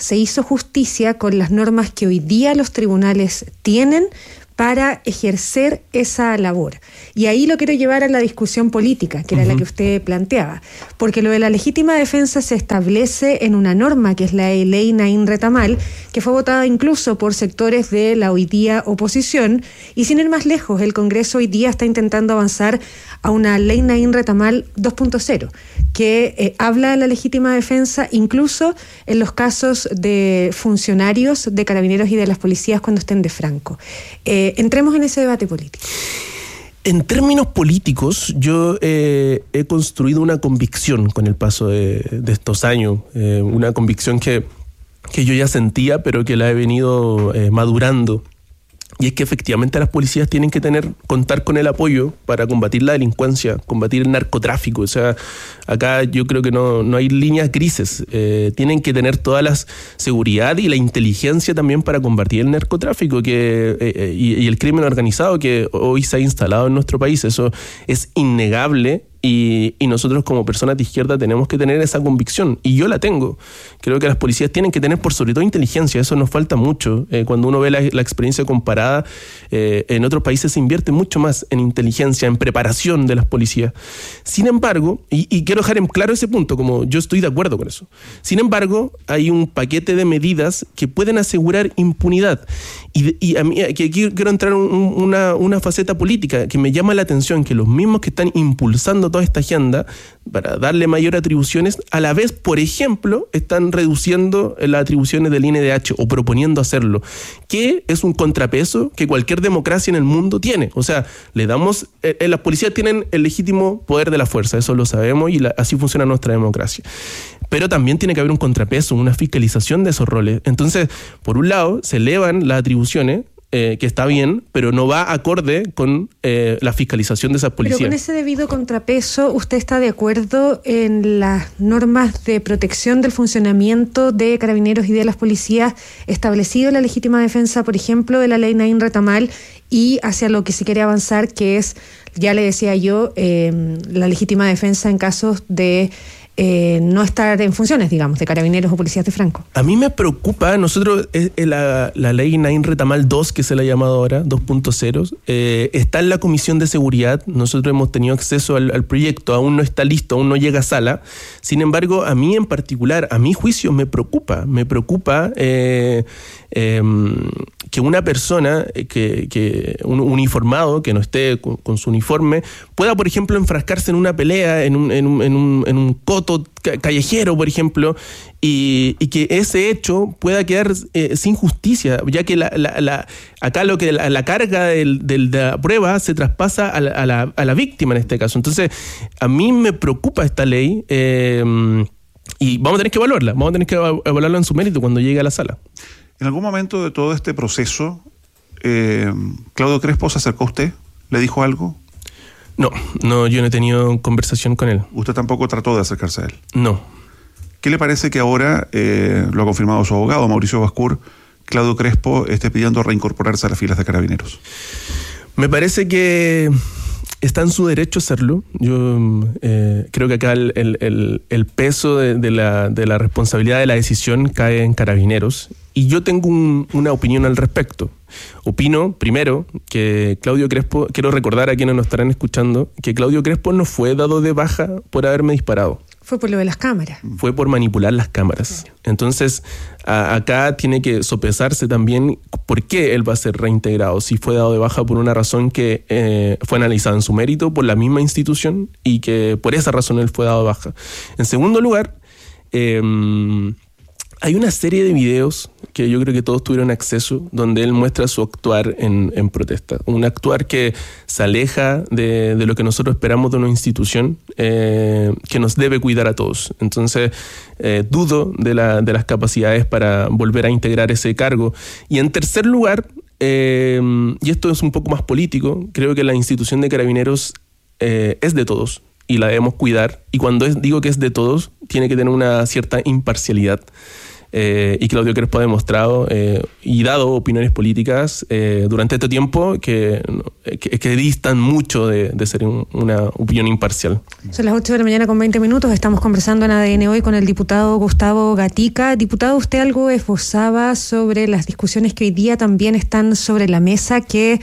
con las normas que hoy día los tribunales tienen para ejercer esa labor. Y ahí lo quiero llevar a la discusión política, que era la que usted planteaba, porque lo de la legítima defensa se establece en una norma que es la ley Naín Retamal, que fue votada incluso por sectores de la hoy día oposición, y sin ir más lejos, el Congreso hoy día está intentando avanzar a una ley Naín Retamal 2.0, que habla de la legítima defensa incluso en los casos de funcionarios de carabineros y de las policías cuando estén de franco. Entremos en ese debate político. En términos políticos, yo he construido una convicción con el paso de estos años, una convicción que yo ya sentía, pero que la he venido madurando. Y es que efectivamente las policías tienen que contar con el apoyo para combatir la delincuencia, combatir el narcotráfico. O sea, acá yo creo que no hay líneas grises. Tienen que tener toda la seguridad y la inteligencia también para combatir el narcotráfico y el crimen organizado que hoy se ha instalado en nuestro país. Eso es innegable. Y nosotros como personas de izquierda tenemos que tener esa convicción, y yo la tengo. Creo que las policías tienen que tener por sobre todo inteligencia, eso nos falta mucho. Cuando uno ve la experiencia comparada, en otros países se invierte mucho más en inteligencia, en preparación de las policías. Sin embargo, y quiero dejar en claro ese punto, como yo estoy de acuerdo con eso. Sin embargo, hay un paquete de medidas que pueden asegurar impunidad. Y a mí aquí quiero entrar en una faceta política que me llama la atención, que los mismos que están impulsando toda esta agenda para darle mayor atribuciones, a la vez, por ejemplo, están reduciendo las atribuciones del INDH o proponiendo hacerlo, que es un contrapeso que cualquier democracia en el mundo tiene. O sea, le damos, las policías tienen el legítimo poder de la fuerza, eso lo sabemos, y así funciona nuestra democracia. Pero también tiene que haber un contrapeso, una fiscalización de esos roles. Entonces, por un lado, se elevan las atribuciones, que está bien, pero no va acorde con la fiscalización de esas policías. Pero con ese debido contrapeso, ¿usted está de acuerdo en las normas de protección del funcionamiento de carabineros y de las policías establecido en la legítima defensa, por ejemplo, de la ley Naín Retamal, y hacia lo que se quiere avanzar, que es, ya le decía yo, la legítima defensa en casos de no estar en funciones, digamos, de carabineros o policías de franco? A mí me preocupa, nosotros, la ley Naín Retamal 2, que se le ha llamado ahora, 2.0, está en la Comisión de Seguridad, nosotros hemos tenido acceso al proyecto, aún no está listo, aún no llega a sala. Sin embargo, a mí en particular, a mi juicio, me preocupa que una persona, un uniformado que no esté con su uniforme, pueda, por ejemplo, enfrascarse en una pelea, en un coto callejero, por ejemplo, y que ese hecho pueda quedar sin justicia, ya que acá la carga de la prueba se traspasa a la víctima en este caso. Entonces, a mí me preocupa esta ley, y vamos a tener que evaluarla en su mérito cuando llegue a la sala. En algún momento de todo este proceso, ¿Claudio Crespo se acercó a usted? ¿Le dijo algo? No, yo no he tenido conversación con él. ¿Usted tampoco trató de acercarse a él? No. ¿Qué le parece que ahora, lo ha confirmado su abogado, Mauricio Bascur, Claudio Crespo esté pidiendo reincorporarse a las filas de Carabineros? Me parece que está en su derecho hacerlo. Yo creo que acá el peso de la responsabilidad de la decisión cae en Carabineros, y yo tengo una opinión al respecto. Opino, primero, que Claudio Crespo, quiero recordar a quienes nos estarán escuchando, que Claudio Crespo no fue dado de baja por haberme disparado. Fue por lo de las cámaras. Fue por manipular las cámaras. Entonces, acá tiene que sopesarse también por qué él va a ser reintegrado. Si fue dado de baja por una razón que fue analizada en su mérito por la misma institución, y que por esa razón él fue dado de baja. En segundo lugar, Hay una serie de videos que yo creo que todos tuvieron acceso, donde él muestra su actuar en protesta. Un actuar que se aleja de lo que nosotros esperamos de una institución que nos debe cuidar a todos. Entonces, dudo de las capacidades para volver a integrar ese cargo. Y en tercer lugar, y esto es un poco más político, creo que la institución de Carabineros es de todos y la debemos cuidar. Y cuando digo que es de todos, tiene que tener una cierta imparcialidad. Y Claudio Crespo ha demostrado y dado opiniones políticas durante este tiempo que distan mucho de ser una opinión imparcial. Son las 8 de la mañana con 20 minutos. Estamos conversando en ADN Hoy con el diputado Gustavo Gatica. Diputado, usted algo esbozaba sobre las discusiones que hoy día también están sobre la mesa, que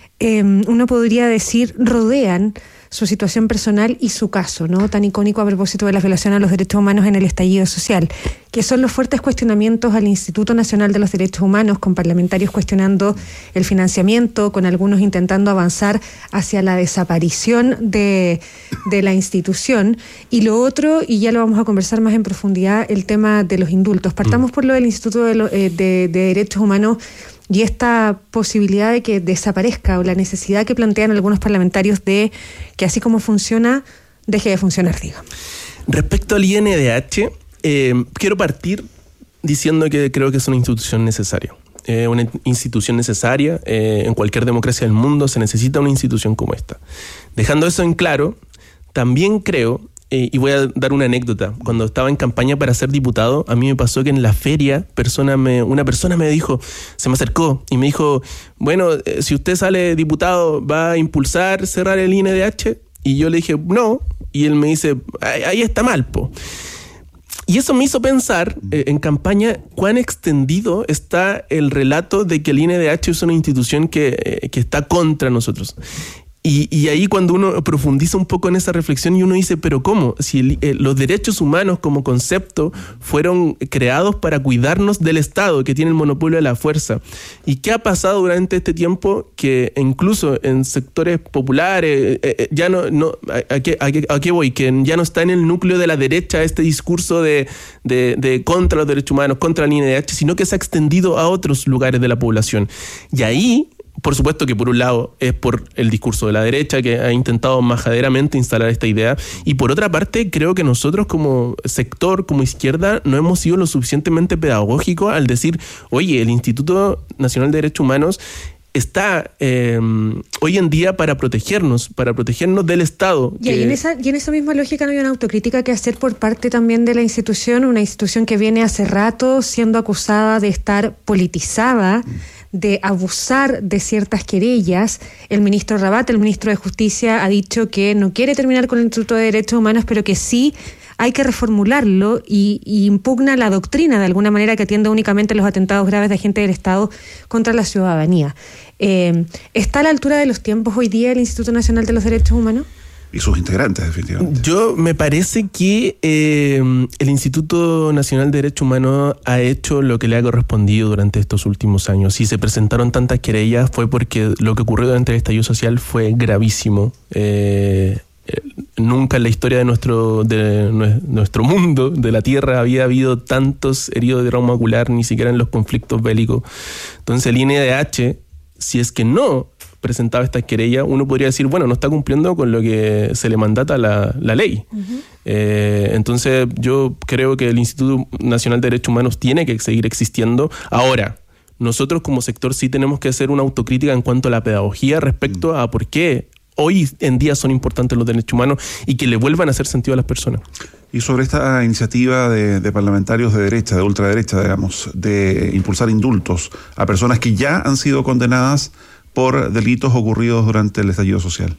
uno podría decir rodean su situación personal y su caso, ¿no? Tan icónico a propósito de la violación a los derechos humanos en el estallido social, que son los fuertes cuestionamientos al Instituto Nacional de los Derechos Humanos, con parlamentarios cuestionando el financiamiento, con algunos intentando avanzar hacia la desaparición de la institución. Y lo otro, y ya lo vamos a conversar más en profundidad, el tema de los indultos. Partamos por lo del Instituto de Derechos Humanos y esta posibilidad de que desaparezca, o la necesidad que plantean algunos parlamentarios de que así como funciona, deje de funcionar, digamos. Respecto al INDH, quiero partir diciendo que creo que es una institución necesaria. Una institución necesaria, en cualquier democracia del mundo se necesita una institución como esta. Dejando eso en claro, también creo, y voy a dar una anécdota. Cuando estaba en campaña para ser diputado, a mí me pasó que en la feria una persona me dijo, se me acercó y me dijo, bueno, si usted sale diputado, ¿va a impulsar cerrar el INDH? Y yo le dije, no. Y él me dice, ahí está mal, po. Y eso me hizo pensar en campaña cuán extendido está el relato de que el INDH es una institución que está contra nosotros. Y ahí cuando uno profundiza un poco en esa reflexión y uno dice, pero ¿cómo? Si los derechos humanos como concepto fueron creados para cuidarnos del Estado, que tiene el monopolio de la fuerza. ¿Y qué ha pasado durante este tiempo? Que incluso en sectores populares, ya no ¿a qué voy? Que ya no está en el núcleo de la derecha este discurso de contra los derechos humanos, contra el INDH, sino que se ha extendido a otros lugares de la población. Y ahí, por supuesto que por un lado es por el discurso de la derecha, que ha intentado majaderamente instalar esta idea, y por otra parte creo que nosotros como sector, como izquierda, no hemos sido lo suficientemente pedagógicos al decir, oye, el Instituto Nacional de Derechos Humanos está hoy en día para protegernos del Estado. Y en esa misma lógica no hay una autocrítica que hacer por parte también de la institución, una institución que viene hace rato siendo acusada de estar politizada, de abusar de ciertas querellas. El ministro Rabat, el ministro de Justicia, ha dicho que no quiere terminar con el Instituto de Derechos Humanos, pero que sí hay que reformularlo y impugna la doctrina de alguna manera que atiende únicamente a los atentados graves de agentes del Estado contra la ciudadanía. ¿Está a la altura de los tiempos hoy día el Instituto Nacional de los Derechos Humanos? Y sus integrantes, definitivamente. Yo me parece que el Instituto Nacional de Derechos Humanos ha hecho lo que le ha correspondido durante estos últimos años. Si se presentaron tantas querellas fue porque lo que ocurrió durante el estallido social fue gravísimo. Nunca en la historia de nuestro mundo, de la Tierra, había habido tantos heridos de trauma ocular, ni siquiera en los conflictos bélicos. Entonces el INDH, si es que no presentaba esta querella, uno podría decir, bueno, no está cumpliendo con lo que se le mandata la ley. Uh-huh. Entonces yo creo que el Instituto Nacional de Derechos Humanos tiene que seguir existiendo. Ahora, nosotros como sector sí tenemos que hacer una autocrítica en cuanto a la pedagogía respecto a por qué hoy en día son importantes los derechos humanos y que le vuelvan a hacer sentido a las personas. Y sobre esta iniciativa de parlamentarios de derecha, de ultraderecha, digamos, de impulsar indultos a personas que ya han sido condenadas por delitos ocurridos durante el estallido social.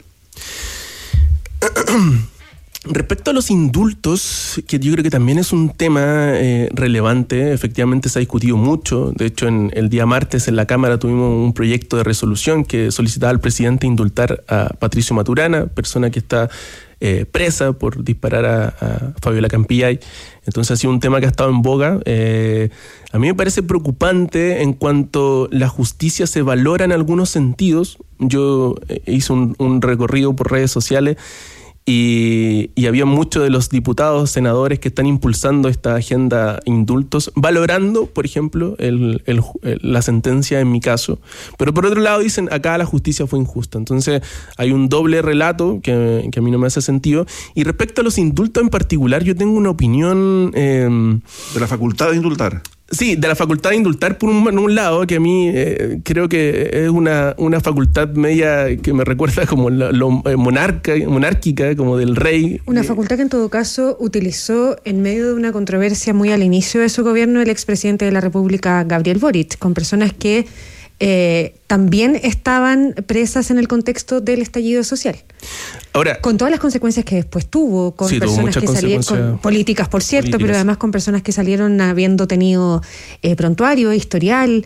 Respecto a los indultos, que yo creo que también es un tema relevante, efectivamente se ha discutido mucho. De hecho, el día martes en la Cámara tuvimos un proyecto de resolución que solicitaba al presidente indultar a Patricio Maturana, persona que está presa por disparar a Fabiola Campillay. Entonces ha sido un tema que ha estado en boga. A mí me parece preocupante en cuanto la justicia se valora en algunos sentidos. Yo hice un recorrido por redes sociales Y había muchos de los diputados, senadores que están impulsando esta agenda indultos, valorando, por ejemplo, la sentencia en mi caso. Pero por otro lado dicen, acá la justicia fue injusta. Entonces hay un doble relato que a mí no me hace sentido. Y respecto a los indultos en particular, yo tengo una opinión... de la facultad de indultar. Sí, de la facultad de indultar por un lado, que a mí creo que es una facultad media que me recuerda como lo monárquica, como del rey. Una facultad que en todo caso utilizó en medio de una controversia muy al inicio de su gobierno el expresidente de la República, Gabriel Boric, con personas que también estaban presas en el contexto del estallido social. Ahora, con todas las consecuencias que después tuvo, con personas que salieron, con políticas, por cierto, pero además con personas que salieron habiendo tenido prontuario, historial.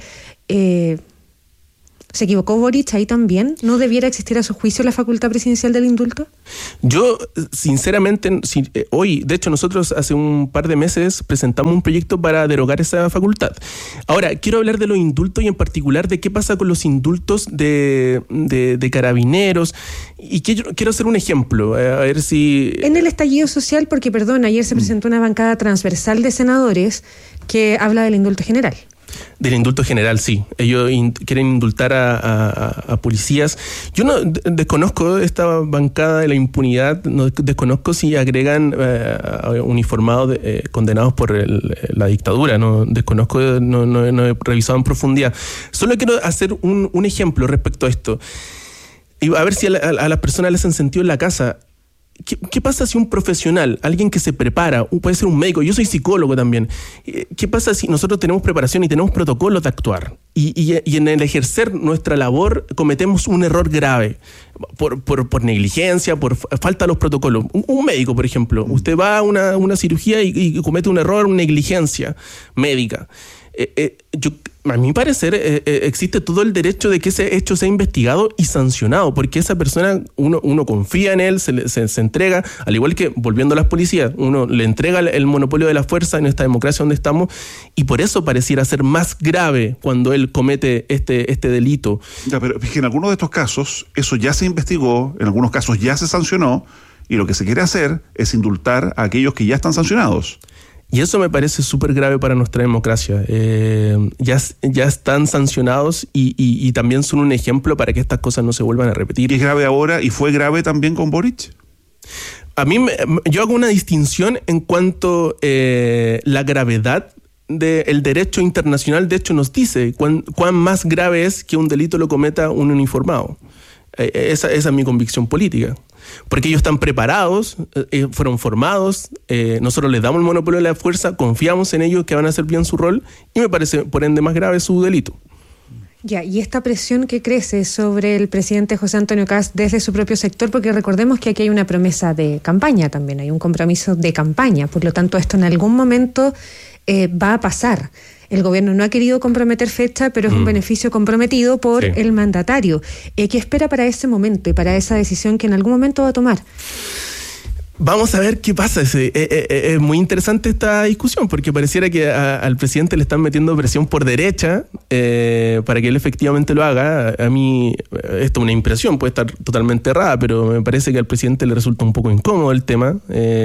¿Se equivocó Boric ahí también? ¿No debiera existir a su juicio la facultad presidencial del indulto? Yo, sinceramente, hoy, de hecho, nosotros hace un par de meses presentamos un proyecto para derogar esa facultad. Ahora, quiero hablar de los indultos y en particular de qué pasa con los indultos de carabineros. Y quiero hacer un ejemplo, a ver si... En el estallido social, porque, perdón, ayer se presentó una bancada transversal de senadores que habla del indulto general. Del indulto general, sí. Ellos quieren indultar a policías. Yo no desconozco esta bancada de la impunidad, no desconozco si agregan uniformados condenados por la dictadura. No desconozco, no he revisado en profundidad. Solo quiero hacer un ejemplo respecto a esto. Y a ver si a las personas les hacen sentido en la casa. ¿Qué pasa si un profesional, alguien que se prepara, puede ser un médico, yo soy psicólogo también, qué pasa si nosotros tenemos preparación y tenemos protocolos de actuar y en el ejercer nuestra labor cometemos un error grave por negligencia, por falta de los protocolos? Un médico, por ejemplo, usted va a una cirugía y comete un error, una negligencia médica. A mi parecer existe todo el derecho de que ese hecho sea investigado y sancionado, porque esa persona, uno confía en él, se entrega, al igual que, volviendo a las policías, uno le entrega el monopolio de la fuerza en esta democracia donde estamos, y por eso pareciera ser más grave cuando él comete este delito. Ya, pero es que en algunos de estos casos eso ya se investigó, en algunos casos ya se sancionó, y lo que se quiere hacer es indultar a aquellos que ya están sancionados. Y eso me parece súper grave para nuestra democracia. Ya están sancionados y también son un ejemplo para que estas cosas no se vuelvan a repetir. ¿Y es grave ahora y fue grave también con Boric? A mí, yo hago una distinción en cuanto la gravedad del derecho internacional, de hecho, nos dice cuán más grave es que un delito lo cometa un uniformado. Esa es mi convicción política. Porque ellos están preparados, fueron formados, nosotros les damos el monopolio de la fuerza, confiamos en ellos que van a hacer bien su rol y me parece, por ende, más grave su delito. Ya, y esta presión que crece sobre el presidente José Antonio Kast desde su propio sector, porque recordemos que aquí hay una promesa de campaña también, hay un compromiso de campaña, por lo tanto esto en algún momento va a pasar. El gobierno no ha querido comprometer fecha, pero es un beneficio comprometido por el mandatario. ¿Qué espera para ese momento y para esa decisión que en algún momento va a tomar? Vamos a ver qué pasa. Es muy interesante esta discusión porque pareciera que al presidente le están metiendo presión por derecha para que él efectivamente lo haga. A mí esto es una impresión, puede estar totalmente errada, pero me parece que al presidente le resulta un poco incómodo el tema,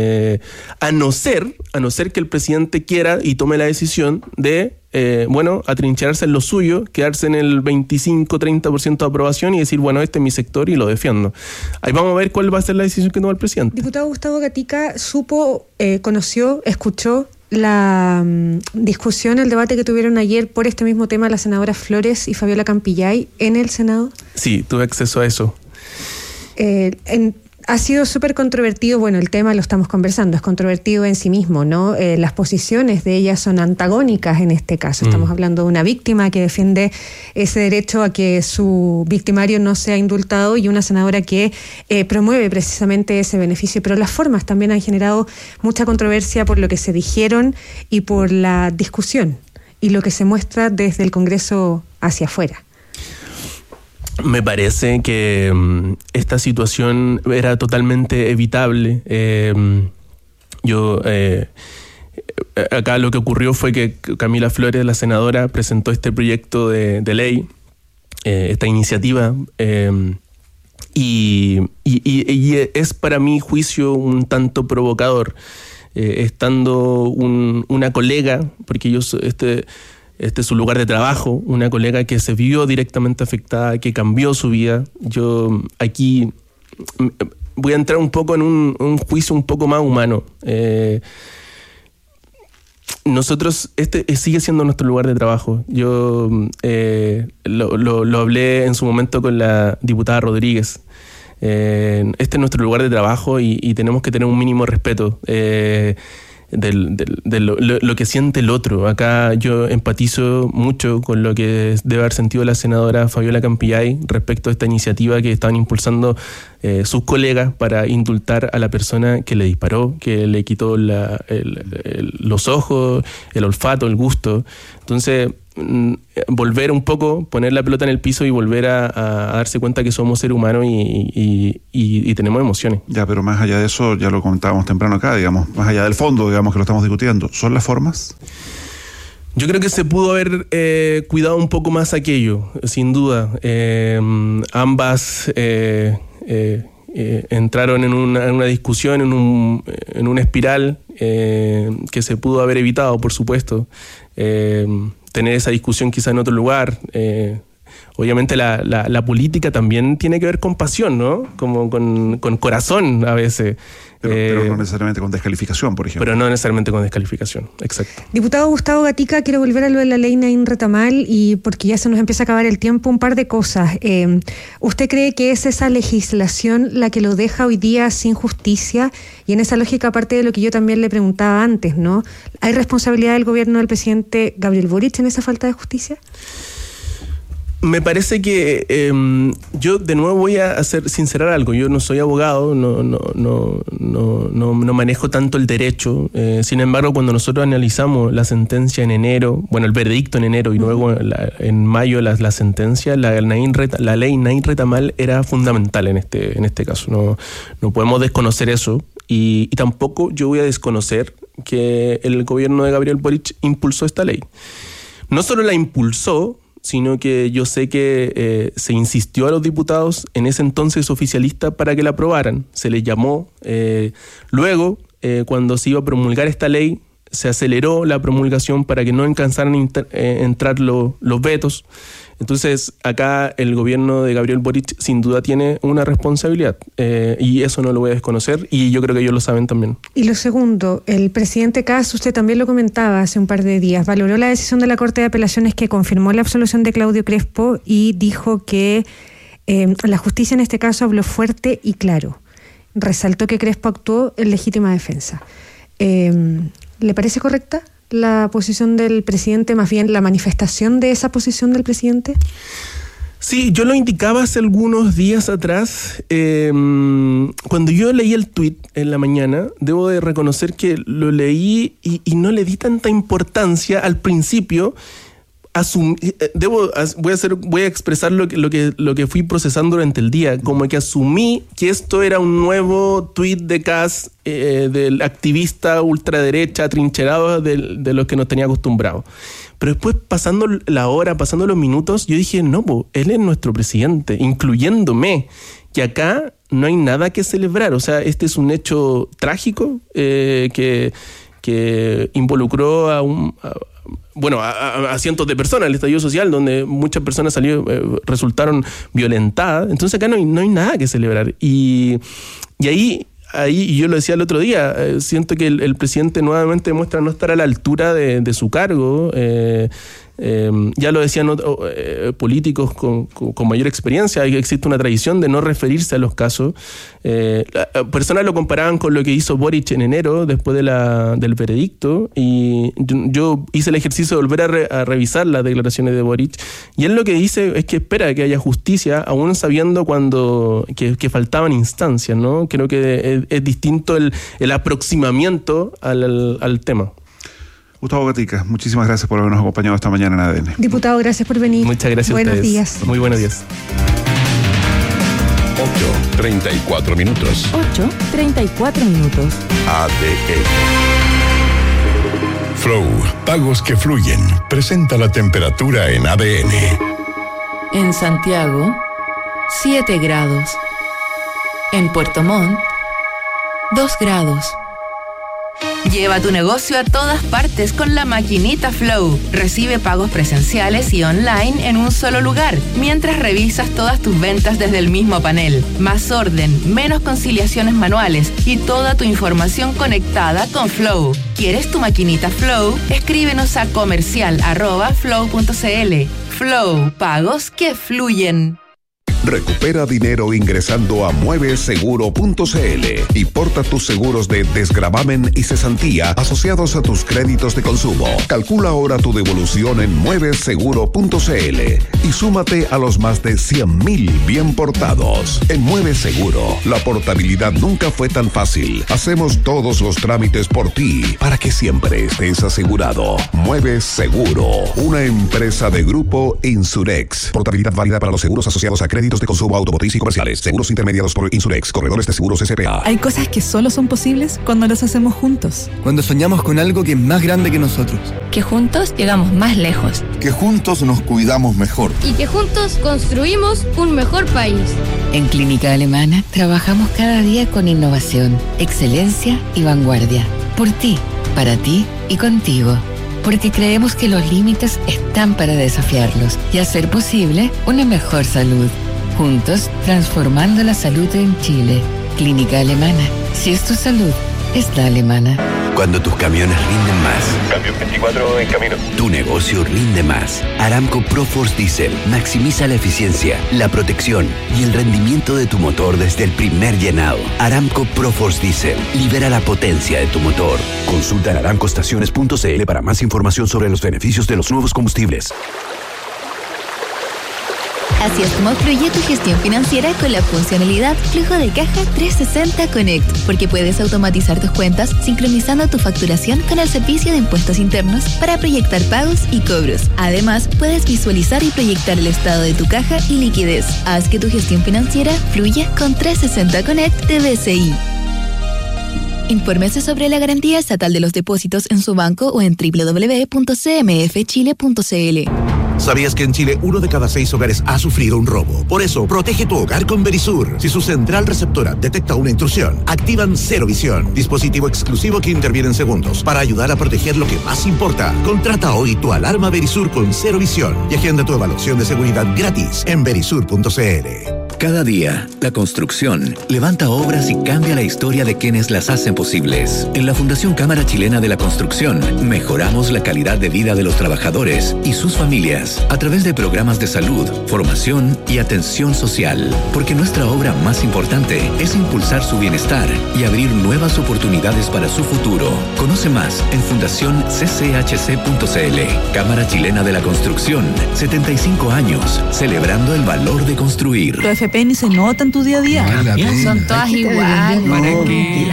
a no ser que el presidente quiera y tome la decisión de atrincherarse en lo suyo, quedarse en el 25-30% de aprobación y decir, bueno, este es mi sector y lo defiendo. Ahí vamos a ver cuál va a ser la decisión que toma el presidente. Diputado Gustavo Gatica, conoció, escuchó la discusión, el debate que tuvieron ayer por este mismo tema las senadoras Flores y Fabiola Campillay en el Senado. Sí, tuve acceso a eso. Ha sido súper controvertido, bueno, el tema lo estamos conversando, es controvertido en sí mismo, ¿no? Las posiciones de ellas son antagónicas en este caso. Estamos hablando de una víctima que defiende ese derecho a que su victimario no sea indultado y una senadora que promueve precisamente ese beneficio, pero las formas también han generado mucha controversia por lo que se dijeron y por la discusión y lo que se muestra desde el Congreso hacia afuera. Me parece que esta situación era totalmente evitable. Acá lo que ocurrió fue que Camila Flores, la senadora, presentó este proyecto de ley, esta iniciativa, Y es para mi juicio un tanto provocador, estando una colega, porque este es su lugar de trabajo, una colega que se vio directamente afectada, que cambió su vida. Yo aquí voy a entrar un poco en un juicio un poco más humano. Nosotros, sigue siendo nuestro lugar de trabajo. Yo lo hablé en su momento con la diputada Rodríguez. Este es nuestro lugar de trabajo y tenemos que tener un mínimo respeto de lo que siente el otro. Acá yo empatizo mucho con lo que debe haber sentido la senadora Fabiola Campillay respecto a esta iniciativa que estaban impulsando sus colegas para indultar a la persona que le disparó, que le quitó los ojos, el olfato, el gusto. Entonces, volver un poco, poner la pelota en el piso y volver a darse cuenta que somos seres humanos y tenemos emociones. Ya, pero más allá de eso, ya lo comentábamos temprano acá, digamos, más allá del fondo, digamos, que lo estamos discutiendo, ¿son las formas? Yo creo que se pudo haber cuidado un poco más aquello, sin duda. Ambas entraron en una discusión, en una espiral que se pudo haber evitado, por supuesto. Tener esa discusión quizá en otro lugar. Obviamente la política también tiene que ver con pasión, ¿no? Como con corazón a veces. Pero no necesariamente con descalificación, por ejemplo. Pero no necesariamente con descalificación, exacto. Diputado Gustavo Gatica, quiero volver a lo de la ley Naín Retamal, y porque ya se nos empieza a acabar el tiempo, un par de cosas. ¿Usted cree que es esa legislación la que lo deja hoy día sin justicia? Y en esa lógica, aparte de lo que yo también le preguntaba antes, ¿no? ¿Hay responsabilidad del gobierno del presidente Gabriel Boric en esa falta de justicia? Me parece que yo de nuevo voy a sincerar algo. Yo no soy abogado, no manejo tanto el derecho. Sin embargo, cuando nosotros analizamos la sentencia en enero, bueno, el veredicto en enero y luego en mayo la sentencia, la ley Naín Retamal era fundamental en este caso. No podemos desconocer eso y tampoco yo voy a desconocer que el gobierno de Gabriel Boric impulsó esta ley. No solo la impulsó, sino que yo sé que se insistió a los diputados en ese entonces oficialistas para que la aprobaran. Se les llamó. Luego, cuando se iba a promulgar esta ley, se aceleró la promulgación para que no alcanzaran a entrar los vetos. Entonces, acá el gobierno de Gabriel Boric sin duda tiene una responsabilidad y eso no lo voy a desconocer y yo creo que ellos lo saben también. Y lo segundo, el presidente Kast, usted también lo comentaba hace un par de días, valoró la decisión de la Corte de Apelaciones que confirmó la absolución de Claudio Crespo y dijo que la justicia en este caso habló fuerte y claro. Resaltó que Crespo actuó en legítima defensa. ¿Le parece correcta la posición del presidente, más bien la manifestación de esa posición del presidente? Sí, yo lo indicaba hace algunos días atrás. Cuando yo leí el tuit en la mañana, debo de reconocer que lo leí y no le di tanta importancia al principio. Voy a expresar lo que fui procesando durante el día, como que asumí que esto era un nuevo tuit de Kast, del activista ultraderecha atrincherado de los que nos tenía acostumbrados. Pero después, pasando la hora, pasando los minutos, yo dije, no, él es nuestro presidente, incluyéndome, que acá no hay nada que celebrar. O sea, este es un hecho trágico que involucró a cientos de personas, el estallido social, donde muchas personas resultaron violentadas. Entonces acá no hay nada que celebrar. Y ahí, y yo lo decía el otro día, siento que el presidente nuevamente demuestra no estar a la altura de su cargo. Ya lo decían políticos con mayor experiencia, existe una tradición de no referirse a los casos. Personas lo comparaban con lo que hizo Boric en enero, después del veredicto, y yo hice el ejercicio de volver a revisar las declaraciones de Boric, y él lo que dice es que espera que haya justicia, aún sabiendo que faltaban instancias, ¿no? Creo que es distinto el aproximamiento al tema. Gustavo Gatica, muchísimas gracias por habernos acompañado esta mañana en ADN. Diputado, gracias por venir. Muchas gracias a ustedes. Buenos días. Muy buenos días. 8:34 minutos. 8:34 minutos. ADN. Flow, pagos que fluyen. Presenta la temperatura en ADN. En Santiago, 7 grados. En Puerto Montt, 2 grados. Lleva tu negocio a todas partes con la maquinita Flow. Recibe pagos presenciales y online en un solo lugar, mientras revisas todas tus ventas desde el mismo panel. Más orden, menos conciliaciones manuales y toda tu información conectada con Flow. ¿Quieres tu maquinita Flow? Escríbenos a comercial@flow.cl. Flow, pagos que fluyen. Recupera dinero ingresando a mueveseguro.cl y porta tus seguros de desgravamen y cesantía asociados a tus créditos de consumo. Calcula ahora tu devolución en mueveseguro.cl y súmate a los más de 100,000 bien portados. En Mueves Seguro, la portabilidad nunca fue tan fácil. Hacemos todos los trámites por ti para que siempre estés asegurado. Mueves Seguro, una empresa de Grupo Insurex. Portabilidad válida para los seguros asociados a créditos de consumo automotriz y comerciales. Seguros intermediados por Insurex. Corredores de seguros S.p.A. Hay cosas que solo son posibles cuando las hacemos juntos. Cuando soñamos con algo que es más grande que nosotros. Que juntos llegamos más lejos. Que juntos nos cuidamos mejor. Y que juntos construimos un mejor país. En Clínica Alemana trabajamos cada día con innovación, excelencia y vanguardia. Por ti, para ti y contigo. Porque creemos que los límites están para desafiarlos y hacer posible una mejor salud. Juntos, transformando la salud en Chile. Clínica Alemana. Si es tu salud, es la alemana. Cuando tus camiones rinden más. Cambio 24 en camino. Tu negocio rinde más. Aramco ProForce Diesel maximiza la eficiencia, la protección y el rendimiento de tu motor desde el primer llenado. Aramco ProForce Diesel libera la potencia de tu motor. Consulta en aramcoestaciones.cl para más información sobre los beneficios de los nuevos combustibles. Así es como fluye tu gestión financiera con la funcionalidad Flujo de Caja 360 Connect, porque puedes automatizar tus cuentas sincronizando tu facturación con el servicio de impuestos internos para proyectar pagos y cobros. Además, puedes visualizar y proyectar el estado de tu caja y liquidez. Haz que tu gestión financiera fluya con 360 Connect de BCI. Infórmese sobre la garantía estatal de los depósitos en su banco o en www.cmfchile.cl. ¿Sabías que en Chile 1 de cada 6 hogares ha sufrido un robo? Por eso, protege tu hogar con Verisur. Si su central receptora detecta una intrusión, activan Cero Visión, dispositivo exclusivo que interviene en segundos para ayudar a proteger lo que más importa. Contrata hoy tu alarma Verisur con Cero Visión y agenda tu evaluación de seguridad gratis en verisur.cl. Cada día, la construcción levanta obras y cambia la historia de quienes las hacen posibles. En la Fundación Cámara Chilena de la Construcción, mejoramos la calidad de vida de los trabajadores y sus familias a través de programas de salud, formación y atención social. Porque nuestra obra más importante es impulsar su bienestar y abrir nuevas oportunidades para su futuro. Conoce más en fundacioncchc.cl. Cámara Chilena de la Construcción, 75 años, celebrando el valor de construir. Tu FP ni se nota en tu día a día. Son todas iguales. ¿Para qué?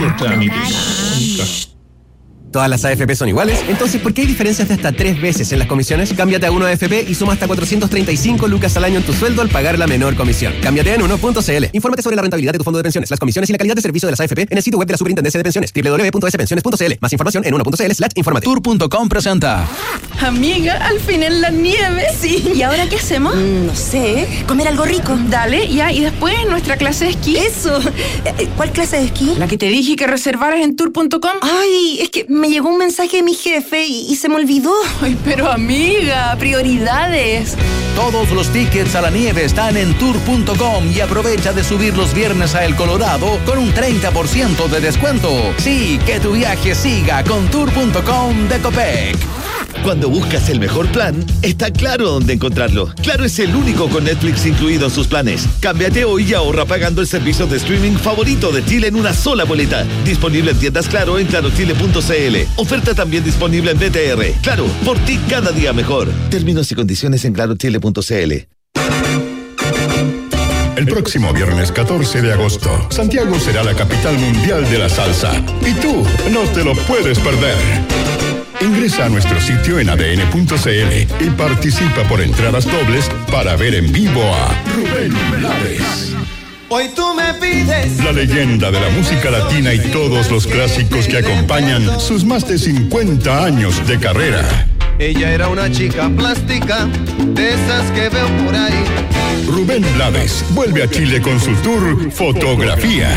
¿Todas las AFP son iguales? Entonces, ¿por qué hay diferencias de hasta 3 veces en las comisiones? Cámbiate a 1 AFP y suma hasta 435 lucas al año en tu sueldo al pagar la menor comisión. Cámbiate en 1.cl. Infórmate sobre la rentabilidad de tu fondo de pensiones, las comisiones y la calidad de servicio de las AFP en el sitio web de la Superintendencia de Pensiones, www.spensiones.cl. Más información en 1.cl/infórmate. Tour.com presenta. Amiga, al fin en la nieve. Sí. ¿Y ahora qué hacemos? No sé, comer algo rico. Dale, ya, y después nuestra clase de esquí. Eso. ¿Cuál clase de esquí? La que te dije que reservaras en tour.com. Ay, es que me llegó un mensaje de mi jefe y se me olvidó. Ay, pero amiga, prioridades. Todos los tickets a la nieve están en tour.com y aprovecha de subir los viernes a El Colorado con un 30% de descuento. Sí, que tu viaje siga con tour.com de Copec. Cuando buscas el mejor plan, está claro dónde encontrarlo. Claro es el único con Netflix incluido en sus planes. Cámbiate hoy y ahorra pagando el servicio de streaming favorito de Chile en una sola boleta. Disponible en tiendas Claro en clarochile.cl. Oferta también disponible en BTR. Claro, por ti cada día mejor. Términos y condiciones en clarochile.cl. El próximo viernes 14 de agosto, Santiago será la capital mundial de la salsa. Y tú no te lo puedes perder. Ingresa a nuestro sitio en adn.cl y participa por entradas dobles para ver en vivo a Rubén Blades. Hoy tú me pides. La leyenda de la música latina y todos los clásicos que acompañan sus más de 50 años de carrera. Ella era una chica plástica, de esas que veo por ahí. Rubén Blades vuelve a Chile con su tour Fotografía.